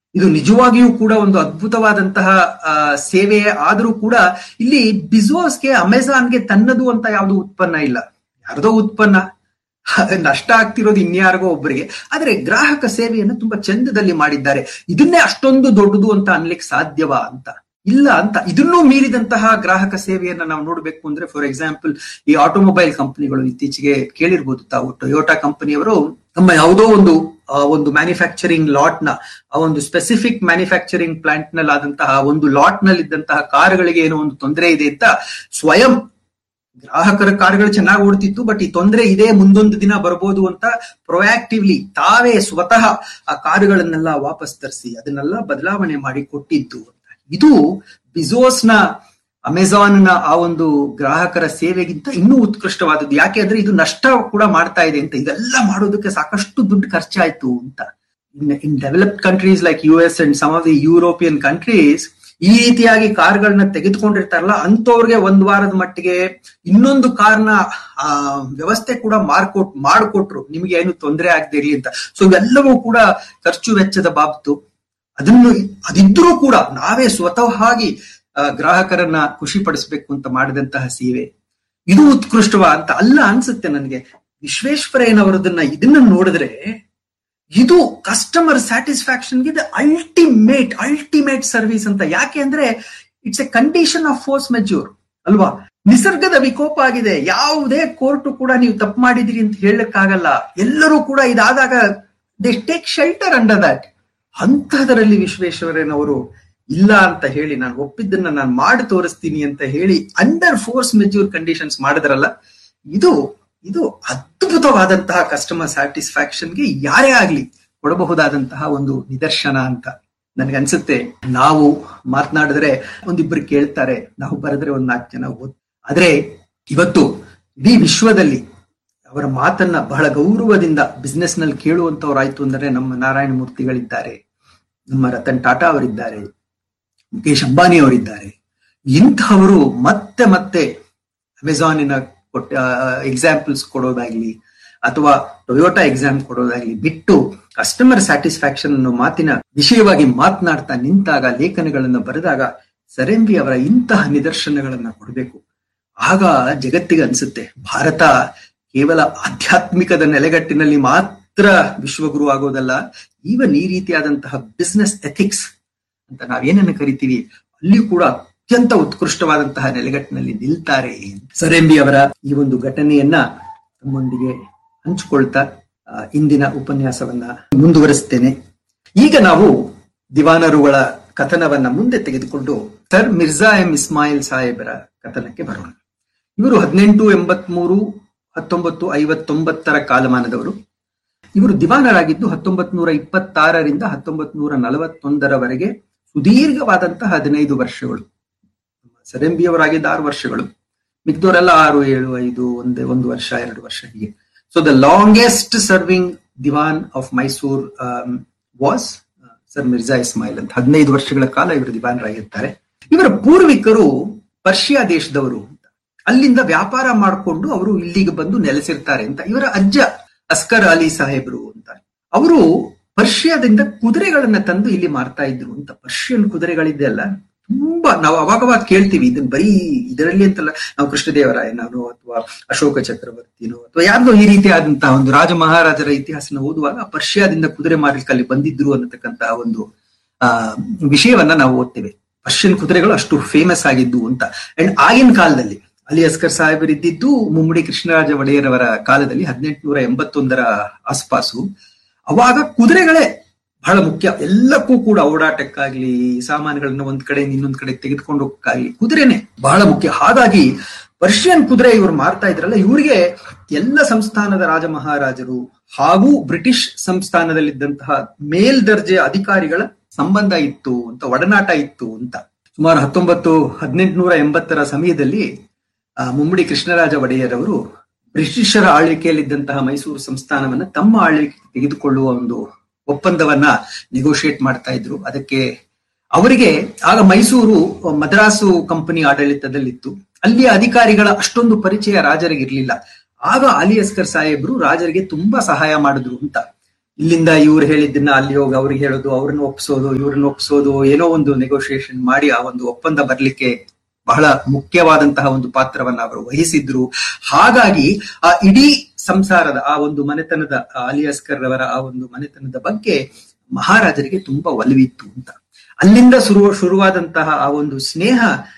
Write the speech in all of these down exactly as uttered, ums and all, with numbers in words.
ಇದು ನಿಜವಾಗಿಯೂ ಕೂಡ ಒಂದು ಅದ್ಭುತವಾದಂತಹ ಸೇವೆ ಆದರೂ ಕೂಡ ಇಲ್ಲಿ ಬಿಸ್ವಾಸ್ಗೆ, ಅಮೆಜಾನ್ಗೆ ತನ್ನದು ಅಂತ ಯಾವುದು ಉತ್ಪನ್ನ ಇಲ್ಲ. ಯಾರದೋ ಉತ್ಪನ್ನ, ನಷ್ಟ ಆಗ್ತಿರೋದು ಇನ್ಯಾರಿಗೋ ಒಬ್ಬರಿಗೆ. ಆದ್ರೆ ಗ್ರಾಹಕ ಸೇವೆಯನ್ನು ತುಂಬಾ ಚಂದದಲ್ಲಿ ಮಾಡಿದ್ದಾರೆ. ಇದನ್ನೇ ಅಷ್ಟೊಂದು ದೊಡ್ಡದು ಅಂತ ಅನ್ಲಿಕ್ಕೆ ಸಾಧ್ಯವಾ ಅಂತ ಇಲ್ಲ ಅಂತ. ಇದನ್ನೂ ಮೀರಿದಂತಹ ಗ್ರಾಹಕ ಸೇವೆಯನ್ನ ನಾವು ನೋಡ್ಬೇಕು ಅಂದ್ರೆ, ಫಾರ್ ಎಕ್ಸಾಂಪಲ್ ಈ ಆಟೋಮೊಬೈಲ್ ಕಂಪನಿಗಳು ಇತ್ತೀಚೆಗೆ ಕೇಳಿರ್ಬೋದು ತಾವು, ಟೊಯೋಟಾ ಕಂಪನಿಯವರು ತಮ್ಮ ಯಾವುದೋ ಒಂದು ಒಂದು ಮ್ಯಾನುಫ್ಯಾಕ್ಚರಿಂಗ್ ಲಾಟ್ ನ, ಆ ಒಂದು ಸ್ಪೆಸಿಫಿಕ್ ಮ್ಯಾನುಫ್ಯಾಕ್ಚರಿಂಗ್ ಪ್ಲಾಂಟ್ ನಲ್ಲಿ ಆದಂತಹ ಒಂದು ಲಾಟ್ ನಲ್ಲಿ ಇದ್ದಂತಹ ಕಾರುಗಳಿಗೆ ಏನೋ ಒಂದು ತೊಂದರೆ ಇದೆ ಅಂತ ಸ್ವಯಂ, ಗ್ರಾಹಕರ ಕಾರುಗಳು ಚೆನ್ನಾಗಿ ಓಡ್ತಿತ್ತು, ಬಟ್ ಈ ತೊಂದರೆ ಇದೆ, ಮುಂದೊಂದು ದಿನ ಬರ್ಬೋದು ಅಂತ ಪ್ರೊಯಾಕ್ಟಿವ್ಲಿ ತಾವೇ ಸ್ವತಃ ಆ ಕಾರುಗಳನ್ನೆಲ್ಲ ವಾಪಸ್ ತರಿಸಿ ಅದನ್ನೆಲ್ಲ ಬದಲಾವಣೆ ಮಾಡಿ ಕೊಟ್ಟಿದ್ದು. ಇದು ಬಿಜೋಸ್ ನ, ಅಮೆಜಾನ್ ನ ಆ ಒಂದು ಗ್ರಾಹಕರ ಸೇವೆಗಿಂತ ಇನ್ನೂ ಉತ್ಕೃಷ್ಟವಾದದ್ದು. ಯಾಕೆ ಅಂದ್ರೆ ಇದು ನಷ್ಟ ಕೂಡ ಮಾಡ್ತಾ ಇದೆ ಅಂತ. ಇದೆಲ್ಲ ಮಾಡೋದಕ್ಕೆ ಸಾಕಷ್ಟು ದುಡ್ಡು ಖರ್ಚಾಯ್ತು ಅಂತ. ಇನ್ ಇನ್ developed countries like U S and some of the European countries ಈ ರೀತಿಯಾಗಿ ಕಾರ್ಗಳನ್ನ ತೆಗೆದುಕೊಂಡಿರ್ತಾರಲ್ಲ, ಅಂತವ್ರಿಗೆ ಒಂದ್ ವಾರದ ಮಟ್ಟಿಗೆ ಇನ್ನೊಂದು ಕಾರ್ನ ಆ ವ್ಯವಸ್ಥೆ ಕೂಡ ಮಾರ್ಕೊಟ್ ಮಾಡಿಕೊಟ್ರು, ನಿಮ್ಗೆ ಏನು ತೊಂದರೆ ಆಗದಿರ್ಲಿ ಅಂತ. ಸೊ ಇವೆಲ್ಲವೂ ಕೂಡ ಖರ್ಚು ವೆಚ್ಚದ ಬಾಬತ್ತು. ಅದನ್ನು ಅದಿದ್ರೂ ಕೂಡ ನಾವೇ ಸ್ವತಃ ಆಗಿ ಗ್ರಾಹಕರನ್ನ ಖುಷಿ ಪಡಿಸ್ಬೇಕು ಅಂತ ಮಾಡಿದಂತಹ ಸೇವೆ ಇದು ಉತ್ಕೃಷ್ಟವ ಅಂತ ಅಲ್ಲ ಅನ್ಸುತ್ತೆ ನನಗೆ. ವಿಶ್ವೇಶ್ವರಯ್ಯನವರದನ್ನ ಇದನ್ನ ನೋಡಿದ್ರೆ ಇದು ಕಸ್ಟಮರ್ ಸ್ಯಾಟಿಸ್ಫ್ಯಾಕ್ಷನ್ಗೆ ಅಲ್ಟಿಮೇಟ್ ಅಲ್ಟಿಮೇಟ್ ಸರ್ವಿಸ್ ಅಂತ. ಯಾಕೆ ಅಂದ್ರೆ it's A condition of force majeure ಅಲ್ವಾ? ನಿಸರ್ಗದ ವಿಕೋಪ ಆಗಿದೆ, ಯಾವುದೇ ಕೋರ್ಟ್ ಕೂಡ ನೀವು ತಪ್ಪು ಮಾಡಿದಿರಿ ಅಂತ ಹೇಳಕ್ಕಾಗಲ್ಲ. ಎಲ್ಲರೂ ಕೂಡ ಇದಾದಾಗ they take shelter under that. ಅಂತಹದರಲ್ಲಿ ವಿಶ್ವೇಶ್ವರಯ್ಯನವರು ಇಲ್ಲ ಅಂತ ಹೇಳಿ, ನಾನು ಒಪ್ಪಿದ್ದನ್ನ ನಾನು ಮಾಡಿ ತೋರಿಸ್ತೀನಿ ಅಂತ ಹೇಳಿ ಅಂಡರ್ ಫೋರ್ಸ್ ಮೆಜ್ಯೂರ್ ಕಂಡೀಷನ್ಸ್ ಮಾಡಿದ್ರಲ್ಲ, ಇದು ಇದು ಅದ್ಭುತವಾದಂತಹ ಕಸ್ಟಮರ್ ಸ್ಯಾಟಿಸ್ಫ್ಯಾಕ್ಷನ್ಗೆ ಯಾರೇ ಆಗ್ಲಿ ಕೊಡಬಹುದಾದಂತಹ ಒಂದು ನಿದರ್ಶನ ಅಂತ ನನ್ಗನ್ಸುತ್ತೆ. ನಾವು ಮಾತನಾಡಿದ್ರೆ ಒಂದಿಬ್ಬರು ಕೇಳ್ತಾರೆ, ನಾವು ಬರೆದ್ರೆ ಒಂದ್ ನಾಲ್ಕು ಜನ ಓದ್. ಆದ್ರೆ ಇವತ್ತು ಇಡೀ ವಿಶ್ವದಲ್ಲಿ ಅವರ ಮಾತನ್ನ ಬಹಳ ಗೌರವದಿಂದ ಬಿಸ್ನೆಸ್ ನಲ್ಲಿ ಕೇಳುವಂತವ್ರಾಯ್ತು ಅಂದ್ರೆ ನಮ್ಮ ನಾರಾಯಣ ಮೂರ್ತಿಗಳಿದ್ದಾರೆ, ನಮ್ಮ ರತನ್ ಟಾಟಾ ಅವರಿದ್ದಾರೆ, ಮುಖೇಶ್ ಅಂಬಾನಿ ಅವರಿದ್ದಾರೆ. ಇಂಥವರು ಮತ್ತೆ ಮತ್ತೆ ಅಮೆಜಾನಿನ ಕೊಟ್ಟ ಎಕ್ಸಾಂಪಲ್ಸ್ ಕೊಡೋದಾಗ್ಲಿ ಅಥವಾ ಟೊಯೋಟಾ ಎಕ್ಸಾಮ್ ಕೊಡೋದಾಗ್ಲಿ ಬಿಟ್ಟು ಕಸ್ಟಮರ್ ಸ್ಯಾಟಿಸ್ಫ್ಯಾಕ್ಷನ್ ಅನ್ನೋ ಮಾತಿನ ವಿಷಯವಾಗಿ ಮಾತನಾಡ್ತಾ ನಿಂತಾಗ, ಲೇಖನಗಳನ್ನು ಬರೆದಾಗ ಸರ್ ಎಂ ವಿ ಅವರ ಇಂತಹ ನಿದರ್ಶನಗಳನ್ನ ಕೊಡಬೇಕು. ಆಗ ಜಗತ್ತಿಗೆ ಅನ್ಸುತ್ತೆ ಭಾರತ ಕೇವಲ ಆಧ್ಯಾತ್ಮಿಕದ ನೆಲೆಗಟ್ಟಿನಲ್ಲಿ ಮಾತ್ರ ವಿಶ್ವಗುರು ಆಗೋದಲ್ಲ, ಈವನ್ ಈ ರೀತಿಯಾದಂತಹ ಬಿಸ್ನೆಸ್ ಎಥಿಕ್ಸ್ ಅಂತ ನಾವೇನನ್ನು ಕರಿತೀವಿ ಅಲ್ಲಿ ಕೂಡ ಅತ್ಯಂತ ಉತ್ಕೃಷ್ಟವಾದಂತಹ ನೆಲೆಗಟ್ಟಿನಲ್ಲಿ ನಿಲ್ತಾರೆ. ಸರ್ ಎಂ ಬಿ ಅವರ ಈ ಒಂದು ಘಟನೆಯನ್ನ ತಮ್ಮೊಂದಿಗೆ ಹಂಚಿಕೊಳ್ತಾ ಇಂದಿನ ಉಪನ್ಯಾಸವನ್ನ ಮುಂದುವರಿಸ್ತೇನೆ. ಈಗ ನಾವು ದಿವಾನರುಗಳ ಕಥನವನ್ನ ಮುಂದೆ ತೆಗೆದುಕೊಂಡು ಸರ್ ಮಿರ್ಜಾ ಎಂ ಇಸ್ಮಾಯಿಲ್ ಸಾಹೇಬರ ಕಥನಕ್ಕೆ ಬರೋಣ. ಇವರು ಹದಿನೆಂಟು ಎಂಬತ್ ಮೂರು ಹತ್ತೊಂಬತ್ತು ಐವತ್ತೊಂಬತ್ತರ ಕಾಲಮಾನದವರು. ಇವರು ದಿವಾನರಾಗಿದ್ದು ಹತ್ತೊಂಬತ್ ನೂರ ಇಪ್ಪತ್ತಾರರಿಂದ ಹತ್ತೊಂಬತ್ ನೂರ ನಲವತ್ತೊಂದರವರೆಗೆ ಸುದೀರ್ಘವಾದಂತಹ ಹದಿನೈದು ವರ್ಷಗಳು. ಸರ್ ಎಂ ಬಿ ಅವರಾಗಿದ್ದ ಆರು ವರ್ಷಗಳು, ಮಿಕ್ದವರೆಲ್ಲ ಆರು ಏಳು ಐದು ಒಂದೇ ಒಂದು ವರ್ಷ ಎರಡು ವರ್ಷ ಹೀಗೆ. So the longest serving Diwan of Mysore was sir Mirza Ismail ಅಂತ. ಹದಿನೈದು ವರ್ಷಗಳ ಕಾಲ ಇವರು ದಿವಾನರಾಗಿರ್ತಾರೆ. ಇವರ ಪೂರ್ವಿಕರು ಪರ್ಷಿಯಾ ದೇಶದವರು ಅಂತ, ಅಲ್ಲಿಂದ ವ್ಯಾಪಾರ ಮಾಡಿಕೊಂಡು ಅವರು ಇಲ್ಲಿಗೆ ಬಂದು ನೆಲೆಸಿರ್ತಾರೆ ಅಂತ. ಇವರ ಅಜ್ಜ ಅಸ್ಕರ್ ಅಲಿ ಸಾಹೇಬ್ರು ಅಂತ, ಅವರು ಪರ್ಷಿಯಾದಿಂದ ಕುದುರೆಗಳನ್ನ ತಂದು ಇಲ್ಲಿ ಮಾರ್ತಾ ಇದ್ರು ಅಂತ. ಪರ್ಷಿಯನ್ ಕುದುರೆಗಳಿದೆ ಅಲ್ಲ, ತುಂಬಾ ನಾವು ಅವಾಗವಾಗ ಕೇಳ್ತೀವಿ ಇದನ್ನ, ಬರೀ ಇದರಲ್ಲಿ ಅಂತಲ್ಲ, ನಾವು ಕೃಷ್ಣದೇವರಾಯನೋ ಅಥವಾ ಅಶೋಕ ಚಕ್ರವರ್ತಿನೋ ಅಥವಾ ಯಾರ್ದೋ ಈ ರೀತಿಯಾದಂತಹ ಒಂದು ರಾಜ ಮಹಾರಾಜರ ಇತಿಹಾಸನ ಓದುವಾಗ ಪರ್ಷಿಯಾದಿಂದ ಕುದುರೆ ಮಾರ್ಲಿಕ್ಕೆ ಅಲ್ಲಿ ಬಂದಿದ್ರು ಅನ್ನತಕ್ಕಂತಹ ಒಂದು ಆ ವಿಷಯವನ್ನ ನಾವು ಓದ್ತೇವೆ. ಪರ್ಷಿಯನ್ ಕುದುರೆಗಳು ಅಷ್ಟು ಫೇಮಸ್ ಆಗಿದ್ದು ಅಂತ. ಅಂಡ್ ಆಗಿನ ಕಾಲದಲ್ಲಿ ಅಲಿ ಅಸ್ಕರ್ ಸಾಹೇಬರು ಇದ್ದಿದ್ದು ಮುಮ್ಮಡಿ ಕೃಷ್ಣರಾಜ ಒಡೆಯರ್ ಅವರ ಕಾಲದಲ್ಲಿ ಹದಿನೆಂಟುನೂರ ಎಂಬತ್ತೊಂದರ ಆಸ್ಪಾಸು. ಅವಾಗ ಕುದುರೆಗಳೇ ಬಹಳ ಮುಖ್ಯ ಎಲ್ಲಕ್ಕೂ ಕೂಡ, ಓಡಾಟಕ್ಕಾಗ್ಲಿ ಸಾಮಾನುಗಳನ್ನ ಒಂದ್ ಕಡೆ ಇನ್ನೊಂದ್ ಕಡೆ ತೆಗೆದುಕೊಂಡು ಹೋಗಕ್ಕಾಗ್ಲಿ ಕುದುರೆನೆ ಬಹಳ ಮುಖ್ಯ. ಹಾಗಾಗಿ ಪರ್ಷಿಯನ್ ಕುದುರೆ ಇವರು ಮಾರ್ತಾ ಇದ್ರಲ್ಲ, ಇವರಿಗೆ ಎಲ್ಲ ಸಂಸ್ಥಾನದ ರಾಜ ಮಹಾರಾಜರು ಹಾಗೂ ಬ್ರಿಟಿಷ್ ಸಂಸ್ಥಾನದಲ್ಲಿದ್ದಂತಹ ಮೇಲ್ದರ್ಜೆಯ ಅಧಿಕಾರಿಗಳ ಸಂಬಂಧ ಇತ್ತು ಅಂತ, ಒಡನಾಟ ಇತ್ತು ಅಂತ. ಸುಮಾರು ಹತ್ತೊಂಬತ್ತು ಹದಿನೆಂಟುನೂರ ಎಂಬತ್ತರ ಸಮಯದಲ್ಲಿ ಆ ಮುಮ್ಮಡಿ ಕೃಷ್ಣರಾಜ ಒಡೆಯರ್ ಅವರು ಬ್ರಿಟಿಷರ ಆಳ್ವಿಕೆಯಲ್ಲಿದ್ದಂತಹ ಮೈಸೂರು ಸಂಸ್ಥಾನವನ್ನ ತಮ್ಮ ಆಳ್ವಿಕೆ ತೆಗೆದುಕೊಳ್ಳುವ ಒಂದು ಒಪ್ಪಂದವನ್ನ ನೆಗೋಷಿಯೇಟ್ ಮಾಡ್ತಾ ಇದ್ರು. ಅದಕ್ಕೆ ಅವರಿಗೆ ಆಗ ಮೈಸೂರು ಮದ್ರಾಸು ಕಂಪನಿ ಆಡಳಿತದಲ್ಲಿತ್ತು. ಅಲ್ಲಿಯ ಅಧಿಕಾರಿಗಳ ಅಷ್ಟೊಂದು ಪರಿಚಯ ರಾಜರಿಗೆ ಇರ್ಲಿಲ್ಲ. ಆಗ ಅಲಿ ಅಸ್ಕರ್ ಸಾಹೇಬ್ರು ರಾಜರಿಗೆ ತುಂಬಾ ಸಹಾಯ ಮಾಡಿದ್ರು ಅಂತ. ಇಲ್ಲಿಂದ ಇವ್ರು ಹೇಳಿದ್ದನ್ನ ಅಲ್ಲಿ ಹೋಗಿ ಅವ್ರಿಗೆ ಹೇಳೋದು, ಅವ್ರನ್ನ ಒಪ್ಸೋದು, ಇವ್ರನ್ನ ಒಪ್ಸೋದು, ಏನೋ ಒಂದು ನೆಗೋಷಿಯೇಷನ್ ಮಾಡಿ ಆ ಒಂದು ಒಪ್ಪಂದ ಬರ್ಲಿಕ್ಕೆ ಬಹಳ ಮುಖ್ಯವಾದಂತಹ ಒಂದು ಪಾತ್ರವನ್ನ ಅವರು ವಹಿಸಿದ್ರು. ಹಾಗಾಗಿ ಆ ಇಡೀ ಸಂಸಾರದ ಆ ಒಂದು ಮನೆತನದ ಅಲಿ ಅಸ್ಕರ್ ಅವರ ಆ ಒಂದು ಮನೆತನದ ಬಗ್ಗೆ ಮಹಾರಾಜರಿಗೆ ತುಂಬಾ ಒಲವಿತ್ತು ಅಂತ. ಅಲ್ಲಿಂದ ಶುರು ಶುರುವಾದಂತಹ ಆ ಒಂದು ಸ್ನೇಹ,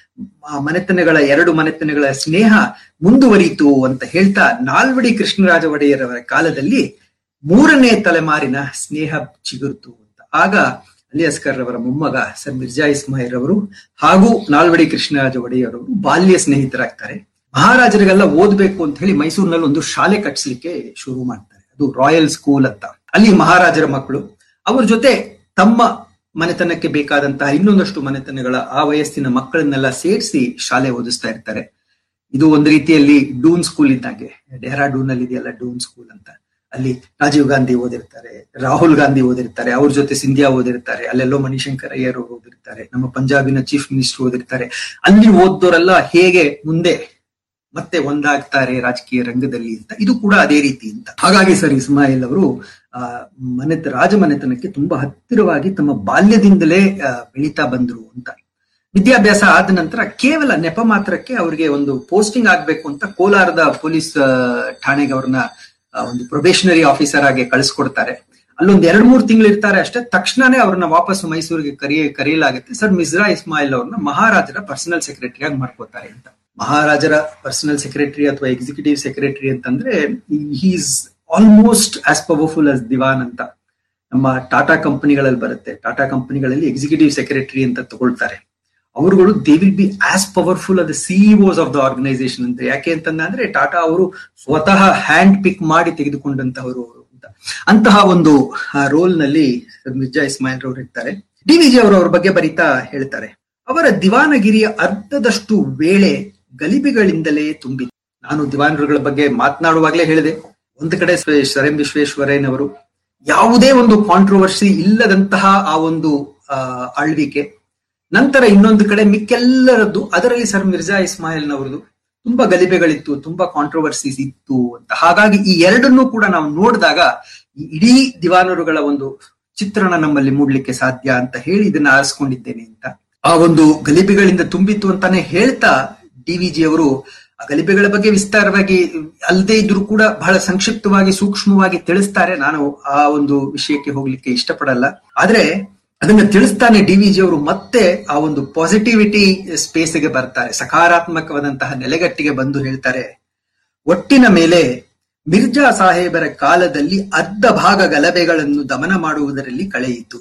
ಮನೆತನಗಳ ಎರಡು ಮನೆತನಗಳ ಸ್ನೇಹ ಮುಂದುವರಿಯಿತು ಅಂತ ಹೇಳ್ತಾ, ನಾಲ್ವಡಿ ಕೃಷ್ಣರಾಜ ಒಡೆಯರವರ ಕಾಲದಲ್ಲಿ ಮೂರನೇ ತಲೆಮಾರಿನ ಸ್ನೇಹ ಚಿಗುರ್ತು ಅಂತ. ಆಗ ಅಲಿ ಅಸ್ಕರ್ ಅವರ ಮೊಮ್ಮಗ ಸರ್ ಮಿರ್ಜಾ ಇಸ್ಮಾಯಿಲ್ ಅವರು ಹಾಗೂ ನಾಲ್ವಡಿ ಕೃಷ್ಣರಾಜ ಒಡೆಯರ್ ಅವರು ಬಾಲ್ಯ ಸ್ನೇಹಿತರಾಗ್ತಾರೆ. ಮಹಾರಾಜರಿಗೆಲ್ಲ ಓದ್ಬೇಕು ಅಂತ ಹೇಳಿ ಮೈಸೂರಿನಲ್ಲಿ ಒಂದು ಶಾಲೆ ಕಟ್ಸ್ಲಿಕ್ಕೆ ಶುರು ಮಾಡ್ತಾರೆ. ಅದು ರಾಯಲ್ ಸ್ಕೂಲ್ ಅಂತ. ಅಲ್ಲಿ ಮಹಾರಾಜರ ಮಕ್ಕಳು ಅವ್ರ ಜೊತೆ ತಮ್ಮ ಮನೆತನಕ್ಕೆ ಬೇಕಾದಂತಹ ಇನ್ನೊಂದಷ್ಟು ಮನೆತನಗಳ ಆ ವಯಸ್ಸಿನ ಮಕ್ಕಳನ್ನೆಲ್ಲ ಸೇರಿಸಿ ಶಾಲೆ ಓದಿಸ್ತಾ ಇರ್ತಾರೆ. ಇದು ಒಂದು ರೀತಿಯಲ್ಲಿ ಡೂನ್ ಸ್ಕೂಲ್ ಇದ್ದಾಗೆ, ಡೆಹ್ರಾಡೂನ್ ಅಲ್ಲಿ ಇದೆಯಲ್ಲ ಡೂನ್ ಸ್ಕೂಲ್ ಅಂತ. ಅಲ್ಲಿ ರಾಜೀವ್ ಗಾಂಧಿ ಓದಿರ್ತಾರೆ, ರಾಹುಲ್ ಗಾಂಧಿ ಓದಿರ್ತಾರೆ, ಅವ್ರ ಜೊತೆ ಸಿಂಧಿಯಾ ಓದಿರ್ತಾರೆ, ಅಲ್ಲೆಲ್ಲೋ ಮಣಿಶಂಕರ್ ಅಯ್ಯರ್ ಅವರು ಓದಿರ್ತಾರೆ, ನಮ್ಮ ಪಂಜಾಬಿನ ಚೀಫ್ ಮಿನಿಸ್ಟರ್ ಓದಿರ್ತಾರೆ. ಅಲ್ಲಿ ಓದ್ದೋರೆಲ್ಲ ಹೇಗೆ ಮುಂದೆ ಮತ್ತೆ ಒಂದಾಗ್ತಾರೆ ರಾಜಕೀಯ ರಂಗದಲ್ಲಿ ಅಂತ, ಇದು ಕೂಡ ಅದೇ ರೀತಿ ಅಂತ. ಹಾಗಾಗಿ ಸರ್ ಇಸ್ಮಾಯಿಲ್ ಅವರು ಆ ಮನೆತ ರಾಜಮನೆತನಕ್ಕೆ ತುಂಬಾ ಹತ್ತಿರವಾಗಿ ತಮ್ಮ ಬಾಲ್ಯದಿಂದಲೇ ಬೆಳೀತಾ ಬಂದ್ರು ಅಂತ. ವಿದ್ಯಾಭ್ಯಾಸ ಆದ ನಂತರ ಕೇವಲ ನೆಪ ಮಾತ್ರಕ್ಕೆ ಅವ್ರಿಗೆ ಒಂದು ಪೋಸ್ಟಿಂಗ್ ಆಗ್ಬೇಕು ಅಂತ ಕೋಲಾರದ ಪೊಲೀಸ್ ಠಾಣೆಗೆ ಅವ್ರನ್ನ ಒಂದು ಪ್ರೊಬೇಷನರಿ ಆಫೀಸರ್ ಆಗಿ ಕಳಿಸ್ಕೊಡ್ತಾರೆ. ಅಲ್ಲೊಂದ್ ಎರಡ್ ಮೂರ್ ತಿಂಗಳು ಇರ್ತಾರೆ ಅಷ್ಟೇ. ತಕ್ಷಣನೇ ಅವ್ರನ್ನ ವಾಪಸ್ ಮೈಸೂರಿಗೆ ಕರೆಯ ಕರೆಯಲಾಗುತ್ತೆ. ಸರ್ ಮಿರ್ಜಾ ಇಸ್ಮಾಯಿಲ್ ಅವ್ರನ್ನ ಮಹಾರಾಜರ ಪರ್ಸನಲ್ ಸೆಕ್ರೆಟರಿ ಆಗಿ ಮಾಡ್ಕೋತಾರೆ ಅಂತ. ಮಹಾರಾಜರ ಪರ್ಸನಲ್ ಸೆಕ್ರೆಟರಿ ಅಥವಾ ಎಕ್ಸಿಕ್ಯೂಟಿವ್ ಸೆಕ್ರೆಟರಿ ಅಂತಂದ್ರೆ is almost as powerful as ದಿವಾನ್ ಅಂತ. ನಮ್ಮ ಟಾಟಾ ಕಂಪನಿಗಳಲ್ಲಿ ಬರುತ್ತೆ, ಟಾಟಾ ಕಂಪನಿಗಳಲ್ಲಿ ಎಕ್ಸಿಕ್ಯೂಟಿವ್ ಸೆಕ್ರೆಟರಿ ಅಂತ ತಗೊಳ್ತಾರೆ. ಅವರುಗಳು they will be as powerful as the CEOs of the organisation ಅಂತ. ಯಾಕೆ ಅಂತಂದ್ರೆ ಟಾಟಾ ಅವರು ಸ್ವತಃ ಹ್ಯಾಂಡ್ ಪಿಕ್ ಮಾಡಿ ತೆಗೆದುಕೊಂಡಂತಹವರು ಅಂತ. ಅಂತಹ ಒಂದು ರೋಲ್ ನಲ್ಲಿ ಮಿರ್ಜಾ ಇಸ್ಮಾಯಿಲ್ ಅವರು ಇರ್ತಾರೆ. ಡಿ ವಿ ಜಿ ಅವರು ಅವ್ರ ಬಗ್ಗೆ ಬರೀತಾ ಹೇಳ್ತಾರೆ, ಅವರ ದಿವಾನಗಿರಿಯ ಅರ್ಧದಷ್ಟು ವೇಳೆ ಗಲಿಬಿಗಳಿಂದಲೇ ತುಂಬಿತ್ತು. ನಾನು ದಿವಾನರುಗಳ ಬಗ್ಗೆ ಮಾತನಾಡುವಾಗಲೇ ಹೇಳಿದೆ, ಒಂದು ಕಡೆ ಸರ್ ಎಂ ವಿಶ್ವೇಶ್ವರಯ್ಯನವರು ಯಾವುದೇ ಒಂದು ಕಾಂಟ್ರವರ್ಸಿ ಇಲ್ಲದಂತಹ ಆ ಒಂದು ಆಳ್ವಿಕೆ, ನಂತರ ಇನ್ನೊಂದು ಕಡೆ ಮಿಕ್ಕೆಲ್ಲರದ್ದು, ಅದರಲ್ಲಿ ಸರ್ ಮಿರ್ಜಾ ಇಸ್ಮಾಯಿಲ್ನವರದು ತುಂಬಾ ಗಲಿಬೆಗಳಿತ್ತು, ತುಂಬಾ ಕಾಂಟ್ರವರ್ಸೀಸ್ ಇತ್ತು ಅಂತ. ಹಾಗಾಗಿ ಈ ಎರಡನ್ನೂ ಕೂಡ ನಾವು ನೋಡಿದಾಗ ಈ ಇಡೀ ದಿವಾನರುಗಳ ಒಂದು ಚಿತ್ರಣ ನಮ್ಮಲ್ಲಿ ಮೂಡ್ಲಿಕ್ಕೆ ಸಾಧ್ಯ ಅಂತ ಹೇಳಿ ಇದನ್ನ ಆರಿಸ್ಕೊಂಡಿದ್ದೇನೆ ಅಂತ. ಆ ಒಂದು ಗಲಿಬೆಗಳಿಂದ ತುಂಬಿತ್ತು ಅಂತಾನೆ ಹೇಳ್ತಾ ಡಿ ವಿ ಜಿ ಅವರು ಆ ಗಲಿಬೆಗಳ ಬಗ್ಗೆ ವಿಸ್ತಾರವಾಗಿ ಅಲ್ಲದೆ ಇದ್ರೂ ಕೂಡ ಬಹಳ ಸಂಕ್ಷಿಪ್ತವಾಗಿ ಸೂಕ್ಷ್ಮವಾಗಿ ತಿಳಿಸ್ತಾರೆ. ನಾನು ಆ ಒಂದು ವಿಷಯಕ್ಕೆ ಹೋಗ್ಲಿಕ್ಕೆ ಇಷ್ಟಪಡಲ್ಲ. ಆದ್ರೆ ಅದನ್ನ ತಿಳಿಸ್ತಾನೆ ಡಿ ವಿ ಜಿ ಅವರು ಮತ್ತೆ ಆ ಒಂದು ಪಾಸಿಟಿವಿಟಿ ಸ್ಪೇಸ್ಗೆ ಬರ್ತಾರೆ, ಸಕಾರಾತ್ಮಕವಾದಂತಹ ನೆಲೆಗಟ್ಟಿಗೆ ಬಂದು ಹೇಳ್ತಾರೆ, ಒಟ್ಟಿನ ಮೇಲೆ ಮಿರ್ಜಾ ಸಾಹೇಬರ ಕಾಲದಲ್ಲಿ ಅರ್ಧ ಭಾಗ ಗಲಭೆಗಳನ್ನು ದಮನ ಮಾಡುವುದರಲ್ಲಿ ಕಳೆಯಿತು.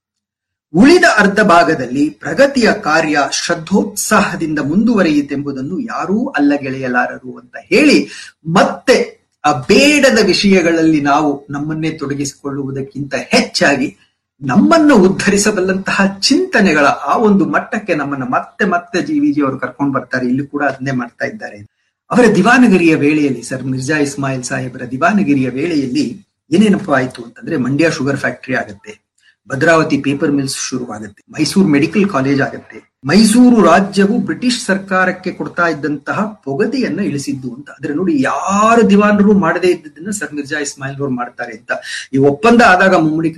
ಉಳಿದ ಅರ್ಧ ಭಾಗದಲ್ಲಿ ಪ್ರಗತಿಯ ಕಾರ್ಯ ಶ್ರದ್ಧೋತ್ಸಾಹದಿಂದ ಮುಂದುವರಿಯಿತೆಂಬುದನ್ನು ಯಾರೂ ಅಲ್ಲಗೆಳೆಯಲಾರರು ಅಂತ ಹೇಳಿ ಮತ್ತೆ ಆ ಬೇಡದ ವಿಷಯಗಳಲ್ಲಿ ನಾವು ನಮ್ಮನ್ನೇ ತೊಡಗಿಸಿಕೊಳ್ಳುವುದಕ್ಕಿಂತ ಹೆಚ್ಚಾಗಿ ನಮ್ಮನ್ನು ಉದ್ಧರಿಸಬಲ್ಲಂತಹ ಚಿಂತನೆಗಳ ಆ ಒಂದು ಮಟ್ಟಕ್ಕೆ ನಮ್ಮನ್ನ ಮತ್ತೆ ಮತ್ತೆ ಜಿ ವಿ ಜಿ ಅವರು ಕರ್ಕೊಂಡು ಬರ್ತಾರೆ. ಇಲ್ಲಿ ಕೂಡ ಅದನ್ನೇ ಮಾಡ್ತಾ ಇದ್ದಾರೆ. ಅವರ ದಿವಾನಗಿರಿಯ ವೇಳೆಯಲ್ಲಿ, ಸರ್ ಮಿರ್ಜಾ ಇಸ್ಮಾಯಿಲ್ ಸಾಹೇಬರ ದಿವಾನಗಿರಿಯ ವೇಳೆಯಲ್ಲಿ ಏನೇನಪ್ಪ ಆಯ್ತು ಅಂತಂದ್ರೆ, ಮಂಡ್ಯ ಶುಗರ್ ಫ್ಯಾಕ್ಟರಿ ಆಗುತ್ತೆ, ಭದ್ರಾವತಿ ಪೇಪರ್ ಮಿಲ್ಸ್ ಶುರುವಾಗುತ್ತೆ, ಮೈಸೂರು ಮೆಡಿಕಲ್ ಕಾಲೇಜ್ ಆಗುತ್ತೆ, ಮೈಸೂರು ರಾಜ್ಯವು ಬ್ರಿಟಿಷ್ ಸರ್ಕಾರಕ್ಕೆ ಕೊಡ್ತಾ ಇದ್ದಂತಹ ಪೊಗದೆಯನ್ನ ಇಳಿಸಿದ್ದು ಅಂತ. ಆದ್ರೆ ನೋಡಿ, ಯಾರು ದಿವಾನರು ಮಾಡದೇ ಇದ್ದದನ್ನ ಸರ್ ಮಿರ್ಜಾ ಇಸ್ಮಾಯಿಲ್ ಅವರು ಮಾಡ್ತಾರೆ ಅಂತ. ಈ ಒಪ್ಪಂದ ಆದಾಗ, ಮುಮ್ಮಡಿ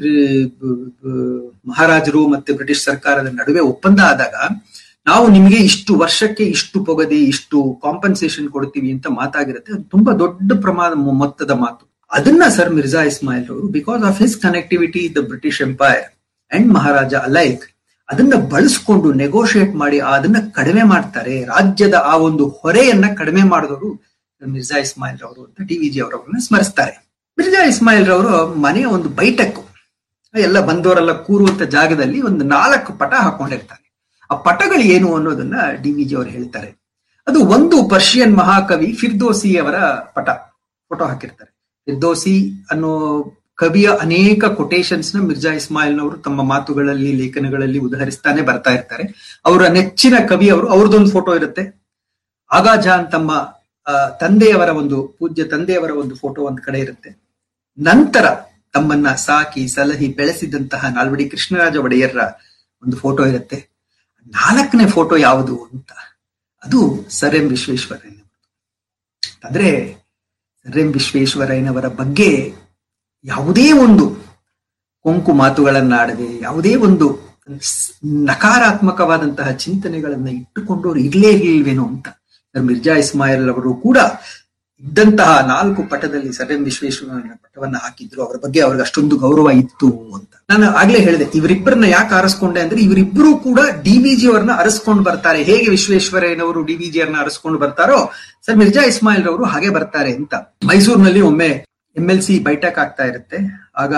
ಮಹಾರಾಜರು ಮತ್ತೆ ಬ್ರಿಟಿಷ್ ಸರ್ಕಾರದ ನಡುವೆ ಒಪ್ಪಂದ ಆದಾಗ, ನಾವು ನಿಮ್ಗೆ ಇಷ್ಟು ವರ್ಷಕ್ಕೆ ಇಷ್ಟು ಪೊಗದೆ, ಇಷ್ಟು ಕಾಂಪನ್ಸೇಷನ್ ಕೊಡ್ತೀವಿ ಅಂತ ಮಾತಾಗಿರುತ್ತೆ. ಅದು ತುಂಬಾ ದೊಡ್ಡ ಪ್ರಮಾಣ ಮೊತ್ತದ ಮಾತು. ಅದನ್ನ ಸರ್ ಮಿರ್ಜಾ ಇಸ್ಮಾಯಿಲ್ ಅವರು, because of his connectivity the British empire and Maharaja alike, ಅದನ್ನ ಬಳಸ್ಕೊಂಡು ನೆಗೋಷಿಯೇಟ್ ಮಾಡಿ ಅದನ್ನ ಕಡಿಮೆ ಮಾಡ್ತಾರೆ. ರಾಜ್ಯದ ಆ ಒಂದು ಹೊರೆಯನ್ನ ಕಡಿಮೆ ಮಾಡಿದವರು ಮಿರ್ಜಾ ಇಸ್ಮಾಯಿಲ್ ಅವರು ಅಂತ D V G ಅವರವರನ್ನ ಸ್ಮರಿಸ್ತಾರೆ. Mirza Ismail ಅವರು ಮನೆಯ ಒಂದು ಬೈಠಕ್, ಎಲ್ಲ ಬಂದವರೆಲ್ಲ ಕೂರುವಂತ ಜಾಗದಲ್ಲಿ ಒಂದು ನಾಲ್ಕು ಪಟ ಹಾಕೊಂಡಿರ್ತಾರೆ. ಆ ಪಟಗಳು ಏನು ಅನ್ನೋದನ್ನ ಡಿ ವಿ ಜಿ ಅವರು ಹೇಳ್ತಾರೆ. ಅದು ಒಂದು ಪರ್ಷಿಯನ್ ಮಹಾಕವಿ ಫಿರ್ದೋಸಿ ಅವರ ಪಟ, ಫೋಟೋ ಹಾಕಿರ್ತಾರೆ. ಫಿರ್ದೋಸಿ ಅನ್ನೋ ಕವಿಯ ಅನೇಕ ಕೊಟೇಶನ್ಸ್ ನ ಮಿರ್ಜಾ ಇಸ್ಮಾಯಿಲ್ನವರು ತಮ್ಮ ಮಾತುಗಳಲ್ಲಿ, ಲೇಖನಗಳಲ್ಲಿ ಉದಾಹರಿಸ್ತಾನೆ ಬರ್ತಾ ಇರ್ತಾರೆ. ಅವರ ನೆಚ್ಚಿನ ಕವಿ ಅವರು, ಅವ್ರದ್ದೊಂದು ಫೋಟೋ ಇರುತ್ತೆ. ಆಗಾ ಜಾನ್ ತಮ್ಮ ತಂದೆಯವರ ಒಂದು ಪೂಜ್ಯ ತಂದೆಯವರ ಒಂದು ಫೋಟೋ ಒಂದ್ ಕಡೆ ಇರುತ್ತೆ. ನಂತರ ತಮ್ಮನ್ನ ಸಾಕಿ ಸಲಹಿ ಬೆಳೆಸಿದಂತಹ ನಾಲ್ವಡಿ ಕೃಷ್ಣರಾಜ ಒಡೆಯರ್ರ ಒಂದು ಫೋಟೋ ಇರುತ್ತೆ. ನಾಲ್ಕನೇ ಫೋಟೋ ಯಾವುದು ಅಂತ, ಅದು ಸರ್ ಎಂ ವಿಶ್ವೇಶ್ವರಯ್ಯ. ಅಂದ್ರೆ ಸರ್ ಎಂ ವಿಶ್ವೇಶ್ವರಯ್ಯನವರ ಬಗ್ಗೆ ಯಾವುದೇ ಒಂದು ಕೊಂಕು ಮಾತುಗಳನ್ನಾಡದೆ ಯಾವುದೇ ಒಂದು ನಕಾರಾತ್ಮಕವಾದಂತಹ ಚಿಂತನೆಗಳನ್ನ ಇಟ್ಟುಕೊಂಡವ್ರು ಇರ್ಲೇ ಇರ್ಲಿಲ್ವೇನೋ ಅಂತ ಸರ್ ಮಿರ್ಜಾ ಇಸ್ಮಾಯಿಲ್ ಅವರು ಕೂಡ ಇದ್ದಂತಹ ನಾಲ್ಕು ಪಟದಲ್ಲಿ ಸರ್ ಎಂ ವಿಶ್ವೇಶ್ವರಯ್ಯನ ಪಟವನ್ನ ಹಾಕಿದ್ರು. ಅವರ ಬಗ್ಗೆ ಅವ್ರಿಗೆ ಅಷ್ಟೊಂದು ಗೌರವ ಇತ್ತು ಅಂತ ನಾನು ಆಗ್ಲೇ ಹೇಳಿದೆ. ಇವರಿಬ್ಬರನ್ನ ಯಾಕೆ ಆರಿಸ್ಕೊಂಡೆ ಅಂದ್ರೆ ಇವರಿಬ್ಬರು ಕೂಡ ಡಿ ವಿ ಜಿ ಅವರನ್ನ ಅರಸ್ಕೊಂಡು ಬರ್ತಾರೆ. ಹೇಗೆ ವಿಶ್ವೇಶ್ವರಯ್ಯನವರು ಡಿ ವಿ ಜಿ ಅವರನ್ನ ಅರಸ್ಕೊಂಡು ಬರ್ತಾರೋ ಸರ್ ಮಿರ್ಜಾ ಇಸ್ಮಾಯಿಲ್ ಅವರು ಹಾಗೆ ಬರ್ತಾರೆ ಅಂತ. ಮೈಸೂರಿನಲ್ಲಿ ಒಮ್ಮೆ ಎಂ ಎಲ್ ಸಿ ಬೈಠಕ್ ಆಗ್ತಾ ಇರುತ್ತೆ. ಆಗ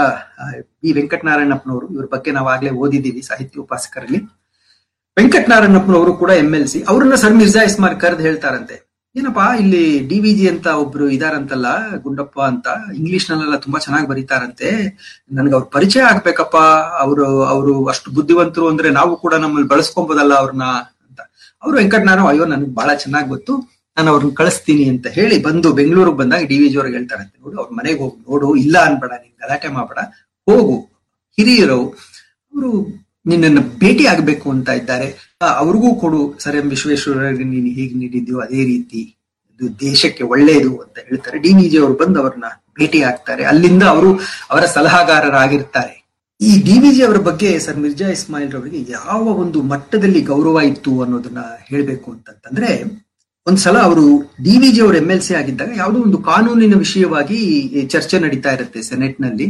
ಬಿ ವೆಂಕಟನಾರಾಯಣಪ್ಪನವರು, ಇವ್ರ ಬಗ್ಗೆ ನಾವು ಆಗ್ಲೇ ಓದಿದ್ದೀವಿ ಸಾಹಿತ್ಯ ಉಪಾಸಕರಲ್ಲಿ. ವೆಂಕಟನಾರಾಯಣಪ್ಪನವರು ಕೂಡ ಎಂ ಎಲ್ ಸಿ, ಅವ್ರನ್ನ ಸರ್ ಮಿರ್ಜಾ ಇಸ್ಮಾಯಿಲ್ ಕರೆದು ಹೇಳ್ತಾರಂತೆ, ಏನಪ್ಪಾ ಇಲ್ಲಿ ಡಿ ವಿ ಜಿ ಅಂತ ಒಬ್ರು ಇದಾರಂತಲ್ಲ ಗುಂಡಪ್ಪ ಅಂತ, ಇಂಗ್ಲಿಷ್ ನಲ್ಲೆಲ್ಲ ತುಂಬಾ ಚೆನ್ನಾಗಿ ಬರೀತಾರಂತೆ, ನನ್ಗೆ ಅವ್ರ ಪರಿಚಯ ಆಗ್ಬೇಕಪ್ಪ, ಅವರು ಅವರು ಅಷ್ಟು ಬುದ್ಧಿವಂತರು ಅಂದ್ರೆ ನಾವು ಕೂಡ ನಮ್ಮಲ್ಲಿ ಬಳಸ್ಕೊಬೋದಲ್ಲ ಅವ್ರನ್ನ ಅಂತ. ಅವ್ರು ವೆಂಕಟನಾರಾಯಣ, ಅಯ್ಯೋ ನನ್ಗೆ ಬಹಳ ಚೆನ್ನಾಗಿ ಗೊತ್ತು, ನಾನು ಅವ್ರನ್ನ ಕಳಿಸ್ತೀನಿ ಅಂತ ಹೇಳಿ ಬಂದು ಬೆಂಗಳೂರಿಗೆ ಬಂದಾಗ ಡಿ ವಿ ಜಿ ಅವ್ರಿಗೆ ಹೇಳ್ತಾರಂತೆ, ನೋಡು ಅವ್ರ ಮನೆಗೆ ಹೋಗಿ ನೋಡು, ಇಲ್ಲ ಅನ್ಬೇಡ, ನೀನ್ ಗಲಾಟೆ ಮಾಡ್ಬೇಡ, ಹೋಗು, ಹಿರಿಯರು ಅವರು ನಿನ್ನನ್ನು ಭೇಟಿ ಆಗ್ಬೇಕು ಅಂತ ಇದ್ದಾರೆ, ಅವ್ರಿಗೂ ಕೊಡು, ಸರ್ ಎಂ ವಿಶ್ವೇಶ್ವರಯ್ಯಗೆ ನೀನು ಹೇಗೆ ನೀಡಿದ್ಯೋ ಅದೇ ರೀತಿ, ಇದು ದೇಶಕ್ಕೆ ಒಳ್ಳೆಯದು ಅಂತ ಹೇಳ್ತಾರೆ. ಡಿ ವಿ ಜಿ ಅವರು ಬಂದು ಅವ್ರನ್ನ ಭೇಟಿ ಆಗ್ತಾರೆ. ಅಲ್ಲಿಂದ ಅವರು ಅವರ ಸಲಹಾಗಾರರಾಗಿರ್ತಾರೆ. ಈ ಡಿ ವಿ ಜಿ ಅವರ ಬಗ್ಗೆ ಸರ್ ಮಿರ್ಜಾ ಇಸ್ಮಾಯಿಲ್ ಅವರಿಗೆ ಯಾವ ಒಂದು ಮಟ್ಟದಲ್ಲಿ ಗೌರವ ಇತ್ತು ಅನ್ನೋದನ್ನ ಹೇಳ್ಬೇಕು ಅಂತಂದ್ರೆ, ಒಂದ್ಸಲ ಅವರು ಡಿ ವಿ ಜಿ ಅವರು ಎಂ ಎಲ್ ಸಿ ಆಗಿದ್ದಾಗ ಯಾವುದೋ ಒಂದು ಕಾನೂನಿನ ವಿಷಯವಾಗಿ ಚರ್ಚೆ ನಡೀತಾ ಇರುತ್ತೆ ಸೆನೆಟ್ ನಲ್ಲಿ.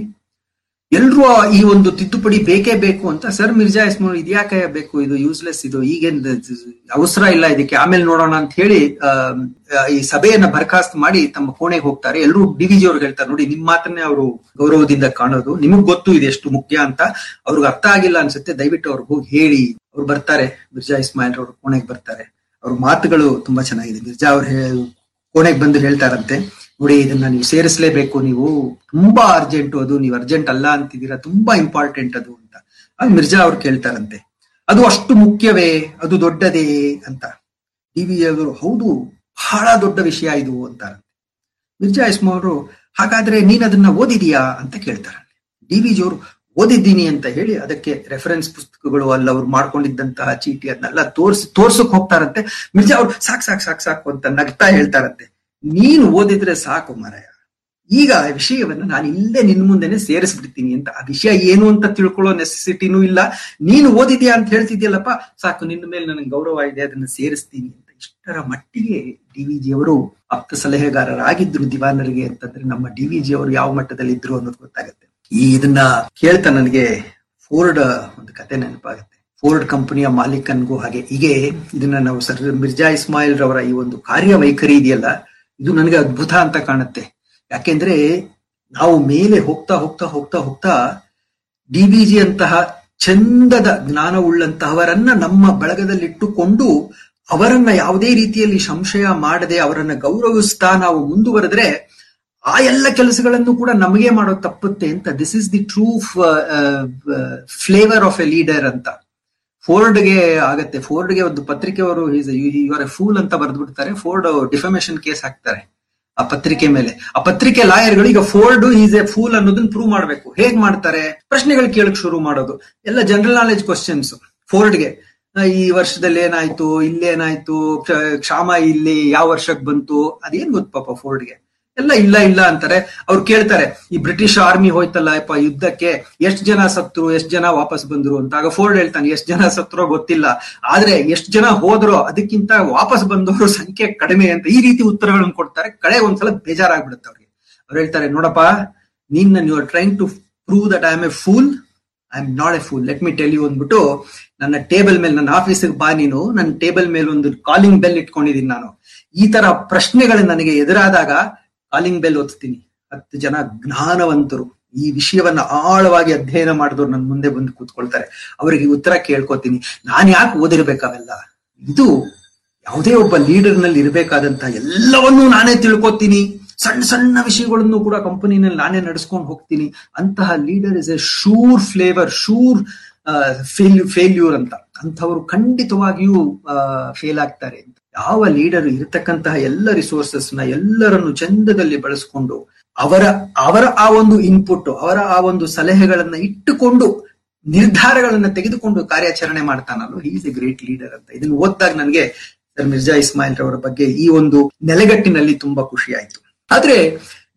ಎಲ್ರೂ ಈ ಒಂದು ತಿದ್ದುಪಡಿ ಬೇಕೇ ಬೇಕು ಅಂತ. ಸರ್ ಮಿರ್ಜಾ ಇಸ್ಮಾಯಿಲ್ ಇದ್ಯಾಕೆ ಬೇಕು, ಇದು ಯೂಸ್ಲೆಸ್, ಇದು ಈಗೇನ್ ಅವಸರ ಇಲ್ಲ ಇದಕ್ಕೆ, ಆಮೇಲೆ ನೋಡೋಣ ಅಂತ ಹೇಳಿ ಅಹ್ ಈ ಸಭೆಯನ್ನ ಬರ್ಖಾಸ್ತ್ ಮಾಡಿ ತಮ್ಮ ಕೋಣೆಗೆ ಹೋಗ್ತಾರೆ. ಎಲ್ಲರೂ ಡಿ ವಿ ಜಿ ಅವ್ರಿಗೆ ಹೇಳ್ತಾರೆ, ನೋಡಿ ನಿಮ್ ಮಾತನ್ನೇ ಅವರು ಗೌರವದಿಂದ ಕಾಣೋದು, ನಿಮಗ್ ಗೊತ್ತು ಇದು ಎಷ್ಟು ಮುಖ್ಯ ಅಂತ, ಅವ್ರಿಗೆ ಅರ್ಥ ಆಗಿಲ್ಲ ಅನ್ಸುತ್ತೆ, ದಯವಿಟ್ಟು ಅವ್ರಿಗೆ ಹೋಗಿ ಹೇಳಿ. ಅವ್ರು ಬರ್ತಾರೆ, ಮಿರ್ಜಾ ಇಸ್ಮಾಯಿಲ್ ಅವ್ರ ಕೋಣೆಗೆ ಬರ್ತಾರೆ. ಅವ್ರ ಮಾತುಗಳು ತುಂಬಾ ಚೆನ್ನಾಗಿದೆ. ಮಿರ್ಜಾ ಅವ್ರ ಕೋಣೆಗೆ ಬಂದು ಹೇಳ್ತಾರಂತೆ, ನೋಡಿ ಇದನ್ನ ನೀವು ಸೇರಿಸಲೇಬೇಕು, ನೀವು ತುಂಬಾ ಅರ್ಜೆಂಟ್, ಅದು ನೀವು ಅರ್ಜೆಂಟ್ ಅಲ್ಲ ಅಂತಿದ್ದೀರಾ, ತುಂಬಾ ಇಂಪಾರ್ಟೆಂಟ್ ಅದು ಅಂತ. ಆಗ ಮಿರ್ಜಾ ಅವ್ರು ಕೇಳ್ತಾರಂತೆ, ಅದು ಅಷ್ಟು ಮುಖ್ಯವೇ, ಅದು ದೊಡ್ಡದೇ ಅಂತ. ಡಿ ವಿ ಅವರು, ಹೌದು ಬಹಳ ದೊಡ್ಡ ವಿಷಯ ಇದು ಅಂತಾರಂತೆ. ಮಿರ್ಜಾ ಇಸ್ಮಾಯಿಲ್ ಅವರು, ಹಾಗಾದ್ರೆ ನೀನ್ ಅದನ್ನ ಓದಿದೀಯಾ ಅಂತ ಕೇಳ್ತಾರಂತೆ. ಡಿ ವಿ ಜಿ ಅವರು ಓದಿದ್ದೀನಿ ಅಂತ ಹೇಳಿ ಅದಕ್ಕೆ ರೆಫರೆನ್ಸ್ ಪುಸ್ತಕಗಳು ಅಲ್ಲ ಅವ್ರು ಮಾಡ್ಕೊಂಡಿದ್ದಂತಹ ಚೀಟಿ ಅದನ್ನೆಲ್ಲ ತೋರ್ಸಿ ತೋರ್ಸಕ್ ಹೋಗ್ತಾರಂತೆ. ಮಿರ್ಜಾ ಅವ್ರು ಸಾಕ್ ಸಾಕ್ ಸಾಕ್ ಸಾಕು ಅಂತ ನಗ್ತಾ ಹೇಳ್ತಾರಂತೆ, ನೀನು ಓದಿದ್ರೆ ಸಾಕು ಮಾರಾಯ, ಈಗ ವಿಷಯವನ್ನ ನಾನು ಇಲ್ಲೇ ನಿನ್ ಮುಂದೆನೆ ಸೇರಿಸ್ಬಿಡ್ತೀನಿ ಅಂತ. ಆ ವಿಷಯ ಏನು ಅಂತ ತಿಳ್ಕೊಳ್ಳೋ ನೆಸೆಸಿಟಿನೂ ಇಲ್ಲ, ನೀನು ಓದಿದ್ಯಾ ಅಂತ ಹೇಳ್ತಿದ್ಯಲ್ಲಪ್ಪ, ಸಾಕು, ನಿನ್ನ ಮೇಲೆ ನನಗೆ ಗೌರವ ಇದೆ, ಅದನ್ನ ಸೇರಿಸ್ತೀನಿ ಅಂತ. ಇಷ್ಟರ ಮಟ್ಟಿಗೆ ಡಿ ವಿ ಜಿ ಅವರು ಆಪ್ತ ಸಲಹೆಗಾರರಾಗಿದ್ರು ದಿವಾನರಿಗೆ ಅಂತಂದ್ರೆ ನಮ್ಮ ಡಿ ವಿ ಜಿ ಅವರು ಯಾವ ಮಟ್ಟದಲ್ಲಿ ಇದ್ರು ಅನ್ನೋದು ಗೊತ್ತಾಗುತ್ತೆ. ಈ ಇದನ್ನ ಕೇಳ್ತಾ ನನಗೆ ಫೋರ್ಡ್ ಒಂದು ಕತೆ ನೆನಪಾಗುತ್ತೆ. ಫೋರ್ಡ್ ಕಂಪನಿಯ ಮಾಲೀಕನ್ಗೂ ಹಾಗೆ ಹೀಗೆ ಇದನ್ನ ನಾವು ಸರ್ ಮಿರ್ಜಾ ಇಸ್ಮಾಯಿಲ್ ರವರ ಈ ಒಂದು ಕಾರ್ಯವೈಖರಿ ಇದೆಯಲ್ಲ, ಇದು ನನಗೆ ಅದ್ಭುತ ಅಂತ ಕಾಣುತ್ತೆ. ಯಾಕೆಂದ್ರೆ ನಾವು ಮೇಲೆ ಹೋಗ್ತಾ ಹೋಗ್ತಾ ಹೋಗ್ತಾ ಹೋಗ್ತಾ ಡಿ ವಿ ಜಿ ಅಂತಹ ಚಂದದ ಜ್ಞಾನವುಳ್ಳಂತಹವರನ್ನ ನಮ್ಮ ಬಳಗದಲ್ಲಿಟ್ಟುಕೊಂಡು ಅವರನ್ನ ಯಾವುದೇ ರೀತಿಯಲ್ಲಿ ಸಂಶಯ ಮಾಡದೆ ಅವರನ್ನ ಗೌರವಿಸ್ತಾ ನಾವು ಮುಂದುವರೆದ್ರೆ ಆ ಎಲ್ಲ ಕೆಲಸಗಳನ್ನು ಕೂಡ ನಮಗೆ ಮಾಡೋದು ತಪ್ಪುತ್ತೆ ಅಂತ. This is the true flavour of A leader ಅಂತ ಫೋರ್ಡ್ಗೆ ಆಗತ್ತೆ. ಫೋರ್ಡ್ಗೆ ಒಂದು ಪತ್ರಿಕೆಯವರು ಇವರ ಫೂಲ್ ಅಂತ ಬರೆದ್ಬಿಡ್ತಾರೆ. ಫೋರ್ಡ್ ಡಿಫಮೇಷನ್ ಕೇಸ್ ಹಾಕ್ತಾರೆ ಆ ಪತ್ರಿಕೆ ಮೇಲೆ. ಆ ಪತ್ರಿಕೆ ಲಾಯರ್ಗಳು ಈಗ ಫೋರ್ಡ್ ಈಸ್ ಎ ಫೂಲ್ ಅನ್ನೋದನ್ನ ಪ್ರೂವ್ ಮಾಡ್ಬೇಕು. ಹೇಗ್ ಮಾಡ್ತಾರೆ? ಪ್ರಶ್ನೆಗಳು ಕೇಳಕ್ ಶುರು ಮಾಡೋದು, ಎಲ್ಲ ಜನರಲ್ ನಾಲೆಜ್ ಕ್ವಶನ್ಸ್. ಫೋರ್ಡ್ಗೆ ಈ ವರ್ಷದಲ್ಲಿ ಏನಾಯ್ತು, ಇಲ್ಲೇನಾಯ್ತು, ಕ್ಷಾಮ ಇಲ್ಲಿ ಯಾವ ವರ್ಷಕ್ಕೆ ಬಂತು, ಅದೇನ್ ಗೊತ್ತು ಪಾಪ ಫೋರ್ಡ್ಗೆ. ಎಲ್ಲ ಇಲ್ಲ ಇಲ್ಲ ಅಂತಾರೆ. ಅವ್ರು ಕೇಳ್ತಾರೆ, ಈ ಬ್ರಿಟಿಷ್ ಆರ್ಮಿ ಹೋಯ್ತಲ್ಲ ಯಪ್ಪ ಯುದ್ಧಕ್ಕೆ, ಎಷ್ಟ್ ಜನ ಸತ್ರು, ಎಷ್ಟ್ ಜನ ವಾಪಸ್ ಬಂದ್ರು ಅಂತ. ಆಗ ಫೋರ್ಡ್ ಹೇಳ್ತಾನೆ, ಎಷ್ಟ್ ಜನ ಸತ್ರೋ ಗೊತ್ತಿಲ್ಲ, ಆದ್ರೆ ಎಷ್ಟ್ ಜನ ಹೋದ್ರೋ ಅದಕ್ಕಿಂತ ವಾಪಸ್ ಬಂದವರು ಸಂಖ್ಯೆ ಕಡಿಮೆ ಅಂತ. ಈ ರೀತಿ ಉತ್ತರಗಳನ್ನು ಕೊಡ್ತಾರೆ. ಕಡೆ ಒಂದ್ಸಲ ಬೇಜಾರಾಗ್ಬಿಡುತ್ತೆ ಅವ್ರಿಗೆ. ಅವ್ರು ಹೇಳ್ತಾರೆ, ನೋಡಪ್ಪ, ನೀನ್ you are trying to prove that I am A pool, I am not A pool, let me tell you ಅಂದ್ಬಿಟ್ಟು ನನ್ನ ಟೇಬಲ್ ಮೇಲೆ, ನನ್ನ ಆಫೀಸಿಗೆ ಬಾ ನೀನು, ನನ್ನ ಟೇಬಲ್ ಮೇಲೆ ಒಂದು ಕಾಲಿಂಗ್ ಬೆಲ್ ಇಟ್ಕೊಂಡಿದ್ದೀನಿ ನಾನು. ಈ ತರ ಪ್ರಶ್ನೆಗಳು ನನಗೆ ಎದುರಾದಾಗ ಕಾಲಿಂಗ್ ಬೆಲ್ ಒತ್ತೀನಿ. ಹತ್ತು ಜನ ಜ್ಞಾನವಂತರು ಈ ವಿಷಯವನ್ನ ಆಳವಾಗಿ ಅಧ್ಯಯನ ಮಾಡಿದವ್ರು ನನ್ನ ಮುಂದೆ ಬಂದು ಕೂತ್ಕೊಳ್ತಾರೆ. ಅವರಿಗೆ ಉತ್ತರ ಕೇಳ್ಕೊತೀನಿ. ನಾನ್ ಯಾಕೆ ಓದಿರ್ಬೇಕಾವೆಲ್ಲ? ಇದು ಯಾವುದೇ ಒಬ್ಬ ಲೀಡರ್ ನಲ್ಲಿ ಇರಬೇಕಾದಂತ ಎಲ್ಲವನ್ನೂ ನಾನೇ ತಿಳ್ಕೊತೀನಿ. ಸಣ್ಣ ಸಣ್ಣ ವಿಷಯಗಳನ್ನು ಕೂಡ ಕಂಪನಿನಲ್ಲಿ ನಾನೇ ನಡೆಸ್ಕೊಂಡು ಹೋಗ್ತೀನಿ. ಅಂತಹ leader is A sure flavour, sure fail failure ಅಂತ. ಅಂಥವ್ರು ಖಂಡಿತವಾಗಿಯೂ ಫೇಲ್ ಆಗ್ತಾರೆ ಅಂತ. ಯಾವ ಲೀಡರ್ ಇರತಕ್ಕಂತಹ ಎಲ್ಲ ರಿಸೋರ್ಸಸ್ ನ ಎಲ್ಲರನ್ನು ಚಂದದಲ್ಲಿ ಬಳಸ್ಕೊಂಡು ಅವರ ಅವರ ಆ ಒಂದು ಇನ್ಪುಟ್, ಅವರ ಆ ಒಂದು ಸಲಹೆಗಳನ್ನ ಇಟ್ಟುಕೊಂಡು ನಿರ್ಧಾರಗಳನ್ನ ತೆಗೆದುಕೊಂಡು ಕಾರ್ಯಾಚರಣೆ ಮಾಡ್ತಾನಲ್ಲ, he is A great leader ಅಂತ. ಇದನ್ನು ಓದಿದಾಗ ನನಗೆ ಸರ್ ಮಿರ್ಜಾ ಇಸ್ಮಾಯಿಲ್ ರವರ ಬಗ್ಗೆ ಈ ಒಂದು ನೆಲೆಗಟ್ಟಿನಲ್ಲಿ ತುಂಬಾ ಖುಷಿ ಆಯ್ತು. ಆದ್ರೆ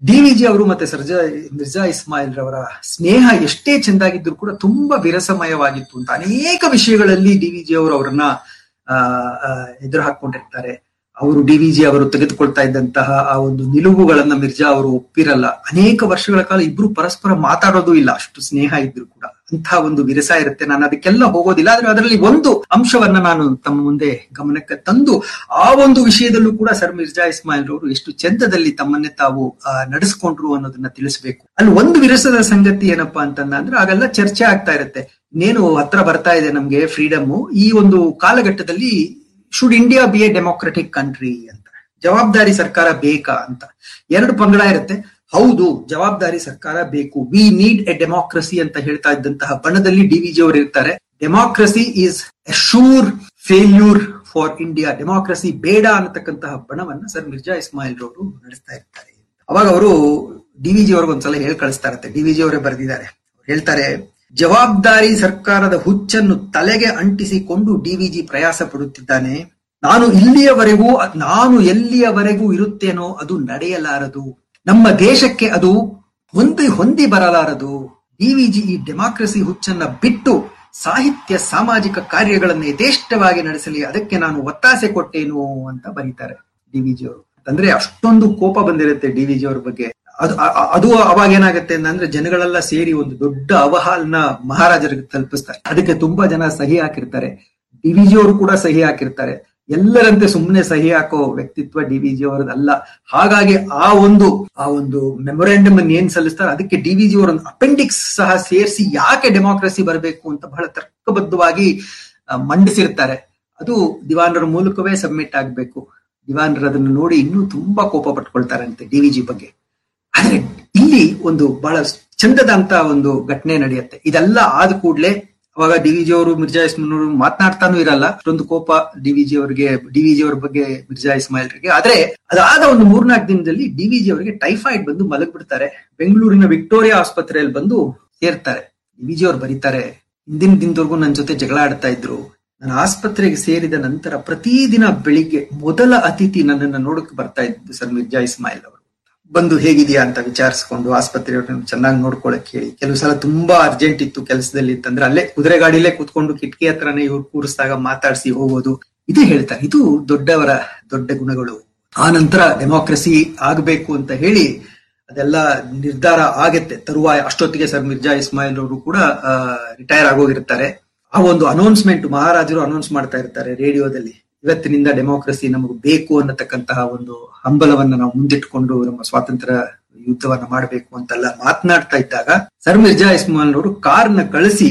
ಡಿ ವಿ ಜಿ ಅವರು ಮತ್ತೆ ಸರ್ಜಾ ಮಿರ್ಜಾ ಇಸ್ಮಾಯಿಲ್ ರವರ ಸ್ನೇಹ ಎಷ್ಟೇ ಚೆಂದಾಗಿದ್ರು ಕೂಡ ತುಂಬಾ ವಿರಸಮಯವಾಗಿತ್ತು ಅಂತ. ಅನೇಕ ವಿಷಯಗಳಲ್ಲಿ ಡಿ ವಿ ಜಿ ಅವರು ಅವರನ್ನ ಆ ಎದುರು ಹಾಕೊಂಡಿರ್ತಾರೆ. ಅವರು ಡಿ ವಿ ಜಿ ಅವರು ತೆಗೆದುಕೊಳ್ತಾ ಇದ್ದಂತಹ ಆ ಒಂದು ನಿಲುವುಗಳನ್ನ ಮಿರ್ಜಾ ಅವರು ಒಪ್ಪಿರಲ್ಲ. ಅನೇಕ ವರ್ಷಗಳ ಕಾಲ ಇಬ್ರು ಪರಸ್ಪರ ಮಾತಾಡೋದು ಇಲ್ಲ, ಅಷ್ಟು ಸ್ನೇಹ ಇದ್ರು ಕೂಡ ಅಂತಹ ಒಂದು ವಿರಸ ಇರುತ್ತೆ. ನಾನು ಅದಕ್ಕೆಲ್ಲ ಹೋಗೋದಿಲ್ಲ, ಆದ್ರೆ ಅದರಲ್ಲಿ ಒಂದು ಅಂಶವನ್ನ ನಾನು ತಮ್ಮ ಮುಂದೆ ಗಮನಕ್ಕೆ ತಂದು ಆ ಒಂದು ವಿಷಯದಲ್ಲೂ ಕೂಡ ಸರ್ ಮಿರ್ಜಾ ಇಸ್ಮಾಯಿಲ್ ಅವರು ಎಷ್ಟು ಚಂದದಲ್ಲಿ ತಮ್ಮನ್ನೇ ತಾವು ಅಹ್ ನಡೆಸ್ಕೊಂಡ್ರು ಅನ್ನೋದನ್ನ ತಿಳಿಸ್ಬೇಕು. ಅಲ್ಲಿ ಒಂದು ವಿರಸದ ಸಂಗತಿ ಏನಪ್ಪಾ ಅಂತಂದ ಅಂದ್ರೆ ಆಗೆಲ್ಲ ಚರ್ಚೆ ಆಗ್ತಾ ಇರುತ್ತೆ, ಇನ್ನೇನು ಹತ್ರ ಬರ್ತಾ ಇದೆ ನಮ್ಗೆ ಫ್ರೀಡಮ್, ಈ ಒಂದು ಕಾಲಘಟ್ಟದಲ್ಲಿ should India B A democratic country ಅಂತ, ಜವಾಬ್ದಾರಿ ಸರ್ಕಾರ ಬೇಕಾ ಅಂತ ಎರಡು ಪಂಗಡ ಇರುತ್ತೆ. ಹೌದು, ಜವಾಬ್ದಾರಿ ಸರ್ಕಾರ ಬೇಕು, ವಿ ನೀಡ್ ಎ ಡೆಮೋಕ್ರಸಿ ಅಂತ ಹೇಳ್ತಾ ಇದ್ದಂತಹ ಬಣದಲ್ಲಿ ಡಿ ವಿ ಜಿ ಅವರು ಇರ್ತಾರೆ. Democracy is A sure failure for India, democracy ಬೇಡ ಅನ್ನತಕ್ಕಂತಹ ಬಣವನ್ನ ಸರ್ ಮಿರ್ಜಾ ಇಸ್ಮಾಯಿಲ್ ರವರು ನಡೆಸ್ತಾ ಇರ್ತಾರೆ. ಅವಾಗ ಅವರು ಡಿ ವಿ ಜಿ ಅವ್ರಿಗೊಂದ್ಸಲ ಹೇಳಿ ಕಳಿಸ್ತಾ ಇರತ್ತೆ, ಡಿ ವಿ ಜಿ ಅವರೇ ಬರೆದಿದ್ದಾರೆ, ಹೇಳ್ತಾರೆ, ಜವಾಬ್ದಾರಿ ಸರ್ಕಾರದ ಹುಚ್ಚನ್ನು ತಲೆಗೆ ಅಂಟಿಸಿಕೊಂಡು ಡಿ ವಿ ಜಿ ಪ್ರಯಾಸ ಪಡುತ್ತಿದ್ದಾನೆ. ನಾನು ಇಲ್ಲಿಯವರೆಗೂ ನಾನು ಎಲ್ಲಿಯವರೆಗೂ ಇರುತ್ತೇನೋ ಅದು ನಡೆಯಲಾರದು, ನಮ್ಮ ದೇಶಕ್ಕೆ ಅದು ಹೊಂದಿ ಹೊಂದಿ ಬರಲಾರದು. ಡಿ ವಿ ಜಿ ಈ ಡೆಮಾಕ್ರಸಿ ಹುಚ್ಚನ್ನ ಬಿಟ್ಟು ಸಾಹಿತ್ಯ ಸಾಮಾಜಿಕ ಕಾರ್ಯಗಳನ್ನು ಯಥೇಷ್ಟವಾಗಿ ನಡೆಸಲಿ, ಅದಕ್ಕೆ ನಾನು ಒತ್ತಾಸೆ ಕೊಟ್ಟೇನು ಅಂತ ಬರೀತಾರೆ ಡಿ ವಿ ಜಿ ಅವರು. ಅಂದ್ರೆ ಅಷ್ಟೊಂದು ಕೋಪ ಬಂದಿರುತ್ತೆ ಡಿ ವಿ ಜಿ ಅವ್ರ ಬಗ್ಗೆ. ಅದು ಅದು ಅವಾಗ ಏನಾಗುತ್ತೆ ಅಂದ್ರೆ ಜನಗಳೆಲ್ಲ ಸೇರಿ ಒಂದು ದೊಡ್ಡ ಅವಹಾಲ್ನ ಮಹಾರಾಜರಿಗೆ ತಲುಪಿಸ್ತಾರೆ. ಅದಕ್ಕೆ ತುಂಬಾ ಜನ ಸಹಿ ಹಾಕಿರ್ತಾರೆ, ಡಿ ವಿ ಜಿ ಅವರು ಕೂಡ ಸಹಿ ಹಾಕಿರ್ತಾರೆ. ಎಲ್ಲರಂತೆ ಸುಮ್ಮನೆ ಸಹಿ ಹಾಕೋ ವ್ಯಕ್ತಿತ್ವ ಡಿ ವಿ ಜಿ ಅವರದಲ್ಲ. ಹಾಗಾಗಿ ಆ ಒಂದು ಆ ಒಂದು ಮೆಮೊರಾಂಡಮ್ ಅನ್ನು ಏನ್ ಸಲ್ಲಿಸ್ತಾರೆ ಅದಕ್ಕೆ ಡಿ ವಿ ಜಿ ಅವರ ಅಪೆಂಡಿಕ್ಸ್ ಸಹ ಸೇರಿಸಿ ಯಾಕೆ ಡೆಮಾಕ್ರಸಿ ಬರಬೇಕು ಅಂತ ಬಹಳ ತರ್ಕಬದ್ಧವಾಗಿ ಮಂಡಿಸಿರ್ತಾರೆ. ಅದು ದಿವಾನರ ಮೂಲಕವೇ ಸಬ್ಮಿಟ್ ಆಗ್ಬೇಕು. ದಿವಾನರು ಅದನ್ನು ನೋಡಿ ಇನ್ನೂ ತುಂಬಾ ಕೋಪ ಪಟ್ಕೊಳ್ತಾರಂತೆ ಡಿ ವಿ ಜಿ ಬಗ್ಗೆ. ಆದ್ರೆ ಇಲ್ಲಿ ಒಂದು ಬಹಳ ಚಂದದ ಅಂತ ಒಂದು ಘಟನೆ ನಡೆಯುತ್ತೆ. ಇದೆಲ್ಲ ಆದ ಕೂಡ್ಲೆ ಅವಾಗ ಡಿ ವಿ ಜಿ ಅವರು ಮಿರ್ಜಾ ಇಸ್ಮಾಯಿಲ್ ಅವರು ಮಾತನಾಡ್ತಾನೂ ಇರಲ್ಲ, ಅಷ್ಟೊಂದು ಕೋಪ ಡಿ ವಿ ಜಿ ಅವರಿಗೆ ಡಿ ವಿ ಜಿ ಅವ್ರ ಬಗ್ಗೆ ಮಿರ್ಜಾ ಇಸ್ಮಾಯಿಲ್ರಿಗೆ. ಆದ್ರೆ ಅದಾದ ಒಂದು ಮೂರ್ನಾಲ್ಕು ದಿನದಲ್ಲಿ ಡಿ ವಿ ಜಿ ಅವರಿಗೆ ಟೈಫಾಯ್ಡ್ ಬಂದು ಮಲಗ್ಬಿಡ್ತಾರೆ. ಬೆಂಗಳೂರಿನ ವಿಕ್ಟೋರಿಯಾ ಆಸ್ಪತ್ರೆಯಲ್ಲಿ ಬಂದು ಸೇರ್ತಾರೆ. ಡಿ ವಿ ಜಿ ಅವ್ರು ಬರೀತಾರೆ, ಹಿಂದಿನ ದಿನದವರೆಗೂ ನನ್ನ ಜೊತೆ ಜಗಳ ಆಡ್ತಾ ಇದ್ರು, ನಾನು ಆಸ್ಪತ್ರೆಗೆ ಸೇರಿದ ನಂತರ ಪ್ರತಿದಿನ ಬೆಳಿಗ್ಗೆ ಮೊದಲ ಅತಿಥಿ ನನ್ನನ್ನು ನೋಡಕ್ ಬರ್ತಾ ಇದ್ದು ಸರ್ ಮಿರ್ಜಾ ಇಸ್ಮಾಯಿಲ್ ಅವರು. ಬಂದು ಹೇಗಿದೆಯಾ ಅಂತ ವಿಚಾರಿಸ್ಕೊಂಡು ಆಸ್ಪತ್ರೆಯವ್ರನ್ನ ಚೆನ್ನಾಗಿ ನೋಡ್ಕೊಳಕ್ ಹೇಳಿ, ಕೆಲವು ಸಲ ತುಂಬಾ ಅರ್ಜೆಂಟ್ ಇತ್ತು ಕೆಲಸದಲ್ಲಿ ಇತ್ತಂದ್ರೆ ಅಲ್ಲೇ ಕುದುರೆ ಗಾಡಿಲೇ ಕೂತ್ಕೊಂಡು ಕಿಟಕಿ ಹತ್ರನೇ ಇವ್ರು ಕೂರಿಸಿದಾಗ ಮಾತಾಡಿಸಿ ಹೋಗೋದು, ಇದು ಹೇಳ್ತಾರೆ. ಇದು ದೊಡ್ಡವರ ದೊಡ್ಡ ಗುಣಗಳು. ಆ ನಂತರ ಡೆಮೋಕ್ರಸಿ ಆಗ್ಬೇಕು ಅಂತ ಹೇಳಿ ಅದೆಲ್ಲ ನಿರ್ಧಾರ ಆಗತ್ತೆ ತರುವಾಯ. ಅಷ್ಟೊತ್ತಿಗೆ ಸರ್ ಮಿರ್ಜಾ ಇಸ್ಮಾಯಿಲ್ ಅವರು ಕೂಡ ರಿಟೈರ್ ಆಗೋಗಿರ್ತಾರೆ. ಆ ಒಂದು ಅನೌನ್ಸ್ಮೆಂಟ್ ಮಹಾರಾಜರು ಅನೌನ್ಸ್ ಮಾಡ್ತಾ ಇರ್ತಾರೆ ರೇಡಿಯೋದಲ್ಲಿ, ಇವತ್ತಿನಿಂದ ಡೆಮೋಕ್ರಸಿ ನಮಗೆ ಬೇಕು ಅನ್ನತಕ್ಕಂತಹ ಒಂದು ಹಂಬಲವನ್ನ ನಾವು ಮುಂದಿಟ್ಕೊಂಡು ನಮ್ಮ ಸ್ವಾತಂತ್ರ್ಯ ಯುದ್ಧವನ್ನ ಮಾಡಬೇಕು ಅಂತೆಲ್ಲ ಮಾತನಾಡ್ತಾ ಇದ್ದಾಗ ಸರ್ ಮಿರ್ಜಾ ಇಸ್ಮಾಯಿಲ್ ಅವರು ಕಾರ್ನ ಕಳಿಸಿ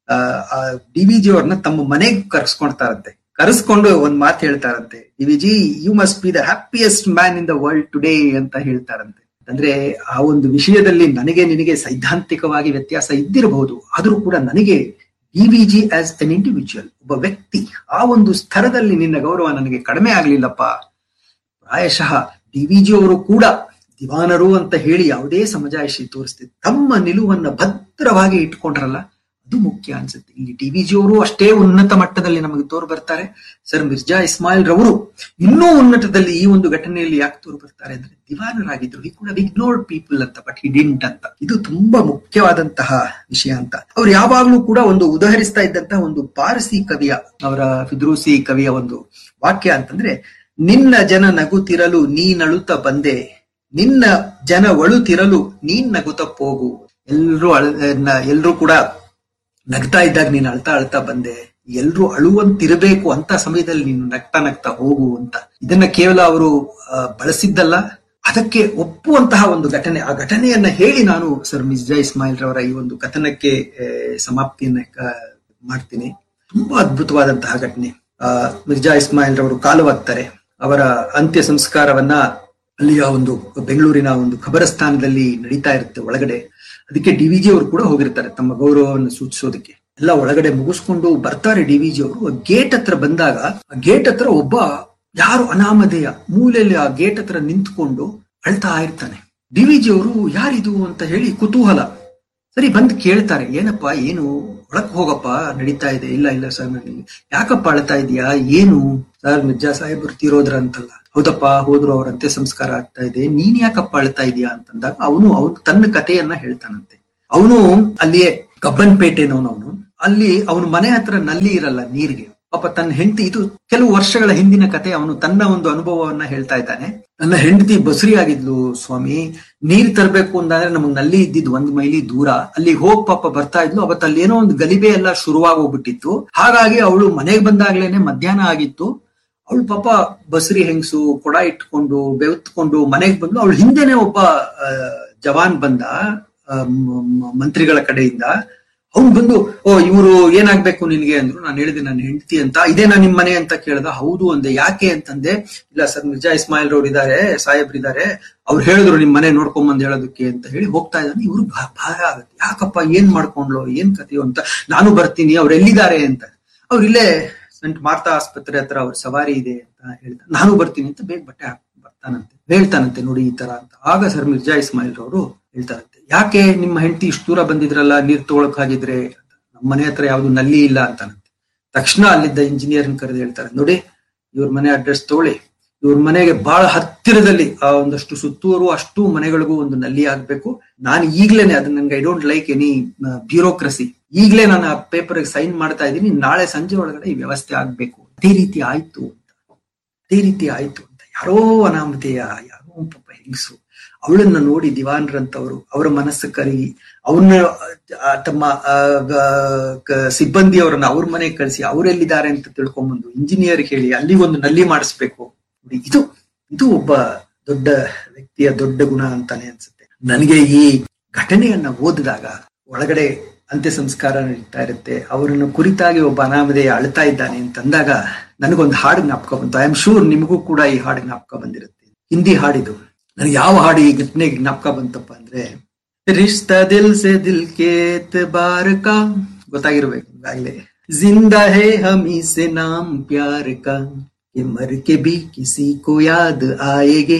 ಆ ಡಿ ವಿ ಜಿ ಅವ್ರನ್ನ ತಮ್ಮ ಮನೆಗೆ ಕರ್ಸ್ಕೊಳ್ತಾರಂತೆ. ಕರೆಸ್ಕೊಂಡು ಒಂದ್ ಮಾತು ಹೇಳ್ತಾರಂತೆ, D V G U must be the happiest man in the world today ಅಂತ ಹೇಳ್ತಾರಂತೆ. ಅಂದ್ರೆ ಆ ಒಂದು ವಿಷಯದಲ್ಲಿ ನನಗೆ ನಿನಗೆ ಸೈದ್ಧಾಂತಿಕವಾಗಿ ವ್ಯತ್ಯಾಸ ಇದ್ದಿರಬಹುದು, ಆದ್ರೂ ಕೂಡ ನನಗೆ D V G as an individual, ಒಬ್ಬ ವ್ಯಕ್ತಿ, ಆ ಒಂದು ಸ್ತರದಲ್ಲಿ ನಿನ್ನ ಗೌರವ ನನಗೆ ಕಡಿಮೆ ಆಗ್ಲಿಲ್ಲಪ್ಪ. ಪ್ರಾಯಶಃ ಡಿ ವಿ ಜಿ ಅವರು ಕೂಡ ದಿವಾನರು ಅಂತ ಹೇಳಿ ಯಾವುದೇ ಸಮಜಾಯಿಷಿ ತೋರಿಸ್ತಿದ್ರು, ತಮ್ಮ ನಿಲುವನ್ನ ಭದ್ರವಾಗಿ ಇಟ್ಕೊಂಡ್ರಲ್ಲ, ಅದು ಮುಖ್ಯ ಅನ್ಸುತ್ತೆ. ಇಲ್ಲಿ ಡಿ ವಿ ಜಿ ಅವರು ಅಷ್ಟೇ ಉನ್ನತ ಮಟ್ಟದಲ್ಲಿ ನಮಗೆ ತೋರು ಬರ್ತಾರೆ. ಸರ್ ಮಿರ್ಜಾ ಇಸ್ಮಾಯಿಲ್ ರವರು ಇನ್ನೂ ಉನ್ನತದಲ್ಲಿ ಈ ಒಂದು ಘಟನೆಯಲ್ಲಿ ಯಾಕೆ ತೋರು ಬರ್ತಾರೆ ಅಂದ್ರೆ ದಿವಾನರಾಗಿದ್ರು. ಹಿ ಕುಡ್ ಹ್ಯಾವ್ ಇಗ್ನೋರ್ಡ್ ಪೀಪಲ್ ಅಂತ, ಬಟ್ ಹಿ ಡಿಡ್ಂಟ್ ಅಂತ. ಇದು ತುಂಬಾ ಮುಖ್ಯವಾದಂತಹ ವಿಷಯ ಅಂತ. ಅವ್ರು ಯಾವಾಗ್ಲೂ ಕೂಡ ಒಂದು ಉದಾಹರಿಸ್ತಾ ಇದ್ದಂತಹ ಒಂದು ಪಾರಸಿ ಕವಿಯ, ಅವರ ಫಿದ್ರೂಸಿ ಕವಿಯ ಒಂದು ವಾಕ್ಯ ಅಂತಂದ್ರೆ, ನಿನ್ನ ಜನ ನಗುತ್ತಿರಲು ನೀನಳುತ್ತ ಬಂದೆ, ನಿನ್ನ ಜನ ಒಳುತ್ತಿರಲು ನೀನ್ ನಗುತ್ತ ಹೋಗು. ಎಲ್ರೂ ಅಳ ಎಲ್ರೂ ಕೂಡ ನಗ್ತಾ ಇದ್ದಾಗ ನೀನು ಅಳ್ತಾ ಅಳ್ತಾ ಬಂದೆ, ಎಲ್ರೂ ಅಳುವಂತಿರಬೇಕು ಅಂತ ಸಮಯದಲ್ಲಿ ನೀನು ನಗ್ತಾ ನಗ್ತಾ ಹೋಗು ಅಂತ. ಇದನ್ನ ಕೇವಲ ಅವರು ಬಳಸಿದ್ದಲ್ಲ, ಅದಕ್ಕೆ ಒಪ್ಪುವಂತಹ ಒಂದು ಘಟನೆ. ಆ ಘಟನೆಯನ್ನ ಹೇಳಿ ನಾನು ಸರ್ ಮಿರ್ಜಾ ಇಸ್ಮಾಯಿಲ್ ರವರ ಈ ಒಂದು ಕಥನಕ್ಕೆ ಸಮಾಪ್ತಿಯನ್ನ ಮಾಡ್ತೀನಿ. ತುಂಬಾ ಅದ್ಭುತವಾದಂತಹ ಘಟನೆ. ಆ ಮಿರ್ಜಾ ಇಸ್ಮಾಯಿಲ್ ರವರು ಕಾಲವಾಗ್ತಾರೆ. ಅವರ ಅಂತ್ಯ ಸಂಸ್ಕಾರವನ್ನ ಅಲ್ಲಿಯ ಒಂದು ಬೆಂಗಳೂರಿನ ಒಂದು ಖಬರಸ್ಥಾನದಲ್ಲಿ ನಡೀತಾ ಇರುತ್ತೆ ಒಳಗಡೆ. ಅದಕ್ಕೆ ಡಿ ವಿ ಜಿ ಅವರು ಕೂಡ ಹೋಗಿರ್ತಾರೆ ತಮ್ಮ ಗೌರವವನ್ನು ಸೂಚಿಸೋದಕ್ಕೆ. ಎಲ್ಲ ಒಳಗಡೆ ಮುಗಿಸ್ಕೊಂಡು ಬರ್ತಾರೆ ಡಿ ವಿ ಜಿ ಅವರು. ಗೇಟ್ ಹತ್ರ ಬಂದಾಗ ಆ ಗೇಟ್ ಹತ್ರ ಒಬ್ಬ ಯಾರು ಅನಾಮಧೇಯ ಮೂಲೆಯಲ್ಲಿ ಆ ಗೇಟ್ ಹತ್ರ ನಿಂತ್ಕೊಂಡು ಅಳ್ತಾ ಇರ್ತಾನೆ. ಡಿ ವಿ ಜಿ ಅವರು ಯಾರಿದು ಅಂತ ಹೇಳಿ ಕುತೂಹಲ. ಸರಿ ಬಂದು ಕೇಳ್ತಾರೆ, ಏನಪ್ಪಾ ಏನು, ಒಳಕ್ ಹೋಗಪ್ಪ, ನಡೀತಾ ಇದೆ. ಇಲ್ಲ ಇಲ್ಲ ಸರ್, ನನಗೆ ಯಾಕಪ್ಪ ಅಳ್ತಾ ಇದೀಯಾ, ಏನು ಸರ್ ಮಿರ್ಜಾ ಸಾಹೇಬ್ ತೀರೋದ್ರ ಅಂತಲ್ಲ. ಹೌದಪ್ಪ ಹೋದ್ರು, ಅವ್ರ ಅಂತ್ಯ ಸಂಸ್ಕಾರ ಆಗ್ತಾ ಇದೆ, ನೀನ್ ಯಾಕಪ್ಪ ಅಳ್ತಾ ಇದೀಯಾ ಅಂತಂದಾಗ ಅವನು ಅವ್ನು ತನ್ನ ಕಥೆಯನ್ನ ಹೇಳ್ತಾನಂತೆ. ಅವನು ಅಲ್ಲಿಯೇ ಕಬ್ಬನ್ಪೇಟೆನವನು, ಅವನು ಅಲ್ಲಿ ಅವನ ಮನೆ ಹತ್ರ ನಲ್ಲಿ ಇರಲ್ಲ ನೀರಿಗೆ. ಪಾಪ ತನ್ನ ಹೆಂಡತಿ, ಇದು ಕೆಲವು ವರ್ಷಗಳ ಹಿಂದಿನ ಕತೆ, ಅವನು ತನ್ನ ಒಂದು ಅನುಭವವನ್ನ ಹೇಳ್ತಾ ಇದ್ದಾನೆ. ನನ್ನ ಹೆಂಡತಿ ಬಸುರಿ ಆಗಿದ್ಲು ಸ್ವಾಮಿ, ನೀರ್ ತರಬೇಕು ಅಂತಂದ್ರೆ ನಮಗ್ ನಲ್ಲಿ ಇದ್ದಿದ್ ಒಂದ್ ಮೈಲಿ ದೂರ, ಅಲ್ಲಿ ಹೋಗ್ ಪಾಪ ಬರ್ತಾ ಇದ್ಲು. ಅವತ್ತು ಅಲ್ಲಿ ಏನೋ ಒಂದು ಗಲಿಬೆ ಎಲ್ಲ ಶುರುವಾಗೋಗ್ಬಿಟ್ಟಿತ್ತು. ಹಾಗಾಗಿ ಅವಳು ಮನೆಗೆ ಬಂದಾಗ್ಲೇನೆ ಮಧ್ಯಾಹ್ನ ಆಗಿತ್ತು. ಅವಳು ಪಾಪ ಬಸುರಿ ಹೆಂಗಸು ಕೊಡ ಇಟ್ಕೊಂಡು ಬೆವತ್ಕೊಂಡು ಮನೆಗೆ ಬಂದು, ಅವಳು ಹಿಂದೆನೆ ಒಬ್ಬ ಜವಾನ್ ಬಂದ ಮಂತ್ರಿಗಳ ಕಡೆಯಿಂದ. ಅವ್ನು ಬಂದು, ಓ ಇವ್ರು ಏನಾಗ್ಬೇಕು ನಿನ್ಗೆ ಅಂದ್ರು. ನಾನು ಹೇಳಿದೆ ನನ್ನ ಹೆಂಡತಿ ಅಂತ. ಇದೇನಾ ನಿಮ್ ಮನೆ ಅಂತ ಕೇಳ್ದ. ಹೌದು ಅಂದೆ. ಯಾಕೆ ಅಂತಂದೆ. ಇಲ್ಲ ಸರ್, ಮಿರ್ಜಾ ಇಸ್ಮಾಯಿಲ್ ರವ್ರು ಇದಾರೆ, ಸಾಹೇಬ್ರಿದ್ದಾರೆ, ಅವ್ರು ಹೇಳಿದ್ರು ನಿಮ್ ಮನೆ ನೋಡ್ಕೊಂಬಂದ್ ಹೇಳೋದಕ್ಕೆ ಅಂತ ಹೇಳಿ ಹೋಗ್ತಾ ಇದ್ದಾನೆ. ಇವ್ರು ಭಾರ ಆಗುತ್ತೆ, ಯಾಕಪ್ಪ ಏನ್ ಮಾಡ್ಕೊಂಡ್ಲು ಏನ್ ಕಥೆಯೋ ಅಂತ. ನಾನು ಬರ್ತೀನಿ, ಅವ್ರು ಎಲ್ಲಿದ್ದಾರೆ ಅಂತ. ಅವ್ರು ಇಲ್ಲೇ ಸಂಟ್ ಮಾರ್ತಾ ಆಸ್ಪತ್ರೆ ಹತ್ರ ಅವ್ರ ಸವಾರಿ ಇದೆ ಅಂತ ಹೇಳ್ತಾರೆ. ನಾನು ಬರ್ತೀನಿ ಅಂತ ಬೇಗ ಬಟ್ಟೆ ಹಾಕಿ ಬರ್ತಾನಂತೆ. ಹೇಳ್ತಾನಂತೆ ನೋಡಿ ಈ ತರ ಅಂತ. ಆಗ ಸರ್ ಮಿರ್ಜಾ ಇಸ್ಮಾಯಿಲ್ ರವರು ಹೇಳ್ತಾರಂತೆ, ಯಾಕೆ ನಿಮ್ಮ ಹೆಂಡತಿ ಇಷ್ಟು ದೂರ ಬಂದಿದ್ರಲ್ಲ ನೀರ್ ತಗೊಳಕ್ ಹಾಗಿದ್ರೆ, ನಮ್ಮ ಮನೆ ಹತ್ರ ಯಾವ್ದು ನಲ್ಲಿ ಇಲ್ಲ ಅಂತಾನಂತೆ. ತಕ್ಷಣ ಅಲ್ಲಿದ್ದ ಇಂಜಿನಿಯರ್ನ ಕರೆದು ಹೇಳ್ತಾರೆ, ನೋಡಿ ಇವ್ರ ಮನೆ ಅಡ್ರೆಸ್ ತಗೊಳ್ಳಿ, ಇವ್ರ ಮನೆಗೆ ಬಹಳ ಹತ್ತಿರದಲ್ಲಿ ಆ ಒಂದಷ್ಟು ಸುತ್ತೂರು ಅಷ್ಟು ಮನೆಗಳಿಗೂ ಒಂದು ನಲ್ಲಿ ಆಗ್ಬೇಕು. ನಾನು ಈಗ್ಲೇನೆ ಅದನ್ನ, ನನ್ಗೆ I don't like any bureaucracy, ಈಗ್ಲೇ ನಾನು ಆ ಪೇಪರ್ ಸೈನ್ ಮಾಡ್ತಾ ಇದ್ದೀನಿ, ನಾಳೆ ಸಂಜೆ ಒಳಗಡೆ ಈ ವ್ಯವಸ್ಥೆ ಆಗ್ಬೇಕು. ಅದೇ ರೀತಿ ಆಯ್ತು ಅಂತ ಅದೇ ರೀತಿ ಆಯ್ತು ಅಂತ ಯಾರೋ ಅನಾಮಧೇಯ, ಯಾರೋ ಪಾಪ ಹೆಂಗಸು, ಅವಳನ್ನ ನೋಡಿ ದಿವಾನ್ರಂತವರು ಅವರ ಮನಸ್ಸು ಕರಗಿ ಅವ್ರನ್ನ ತಮ್ಮ ಸಿಬ್ಬಂದಿ ಅವರನ್ನ ಅವ್ರ ಮನೆಗೆ ಕಳಿಸಿ ಅವರೆಲ್ಲಿದ್ದಾರೆ ಅಂತ ತಿಳ್ಕೊಂಡ್ಬಂದು ಇಂಜಿನಿಯರ್ ಹೇಳಿ ಅಲ್ಲಿ ಒಂದು ನಲ್ಲಿ ಮಾಡಿಸ್ಬೇಕು. ಇದು ಇದು ಒಬ್ಬ ದೊಡ್ಡ ವ್ಯಕ್ತಿಯ ದೊಡ್ಡ ಗುಣ ಅಂತಾನೆ ಅನ್ಸುತ್ತೆ ನನಗೆ. ಈ ಘಟನೆಯನ್ನ ಓದಿದಾಗ ಒಳಗಡೆ ಅಂತ್ಯ ಸಂಸ್ಕಾರ ನಡೀತಾ ಇರುತ್ತೆ, ಅವರನ್ನು ಕುರಿತಾಗಿ ಒಬ್ಬ ಅನಾಮಧೇಯ ಅಳ್ತಾ ಇದ್ದಾನೆ ಅಂತಂದಾಗ ನನಗೊಂದು ಹಾಡು ಜ್ಞಾಪಕ ಬಂತು. ಐ ಆಮ್ ಶೂರ್ ನಿಮಗೂ ಕೂಡ ಈ ಹಾಡು ಜ್ಞಾಪಕ ಬಂದಿರುತ್ತೆ. ಹಿಂದಿ ಹಾಡಿದು. ನನಗೆ ಯಾವ ಹಾಡು ಈ ಘಟನೆಗೆ ಜ್ಞಾಪಕ ಬಂತಪ್ಪ ಅಂದ್ರೆ, ರಿಶ್ತಾ ದಿಲ್ ಸೆ ದಿಲ್ ಕೆ ಎತ್ಬಾರ್ ಕಾ, ಗೊತ್ತಾಗಿರ್ಬೇಕು ಈಗಾಗಲೇ. ಜಿಂದಾ ಹೇ ಹಮೀ ಸೆ ನಾಮ್ ಪ್ಯಾರ್ ಕಾ, ಮರ್ ಕೆ ಬಿ ಕಿಸಿ ಕೋ ಯಾದ್ ಆಯೇಗೆ.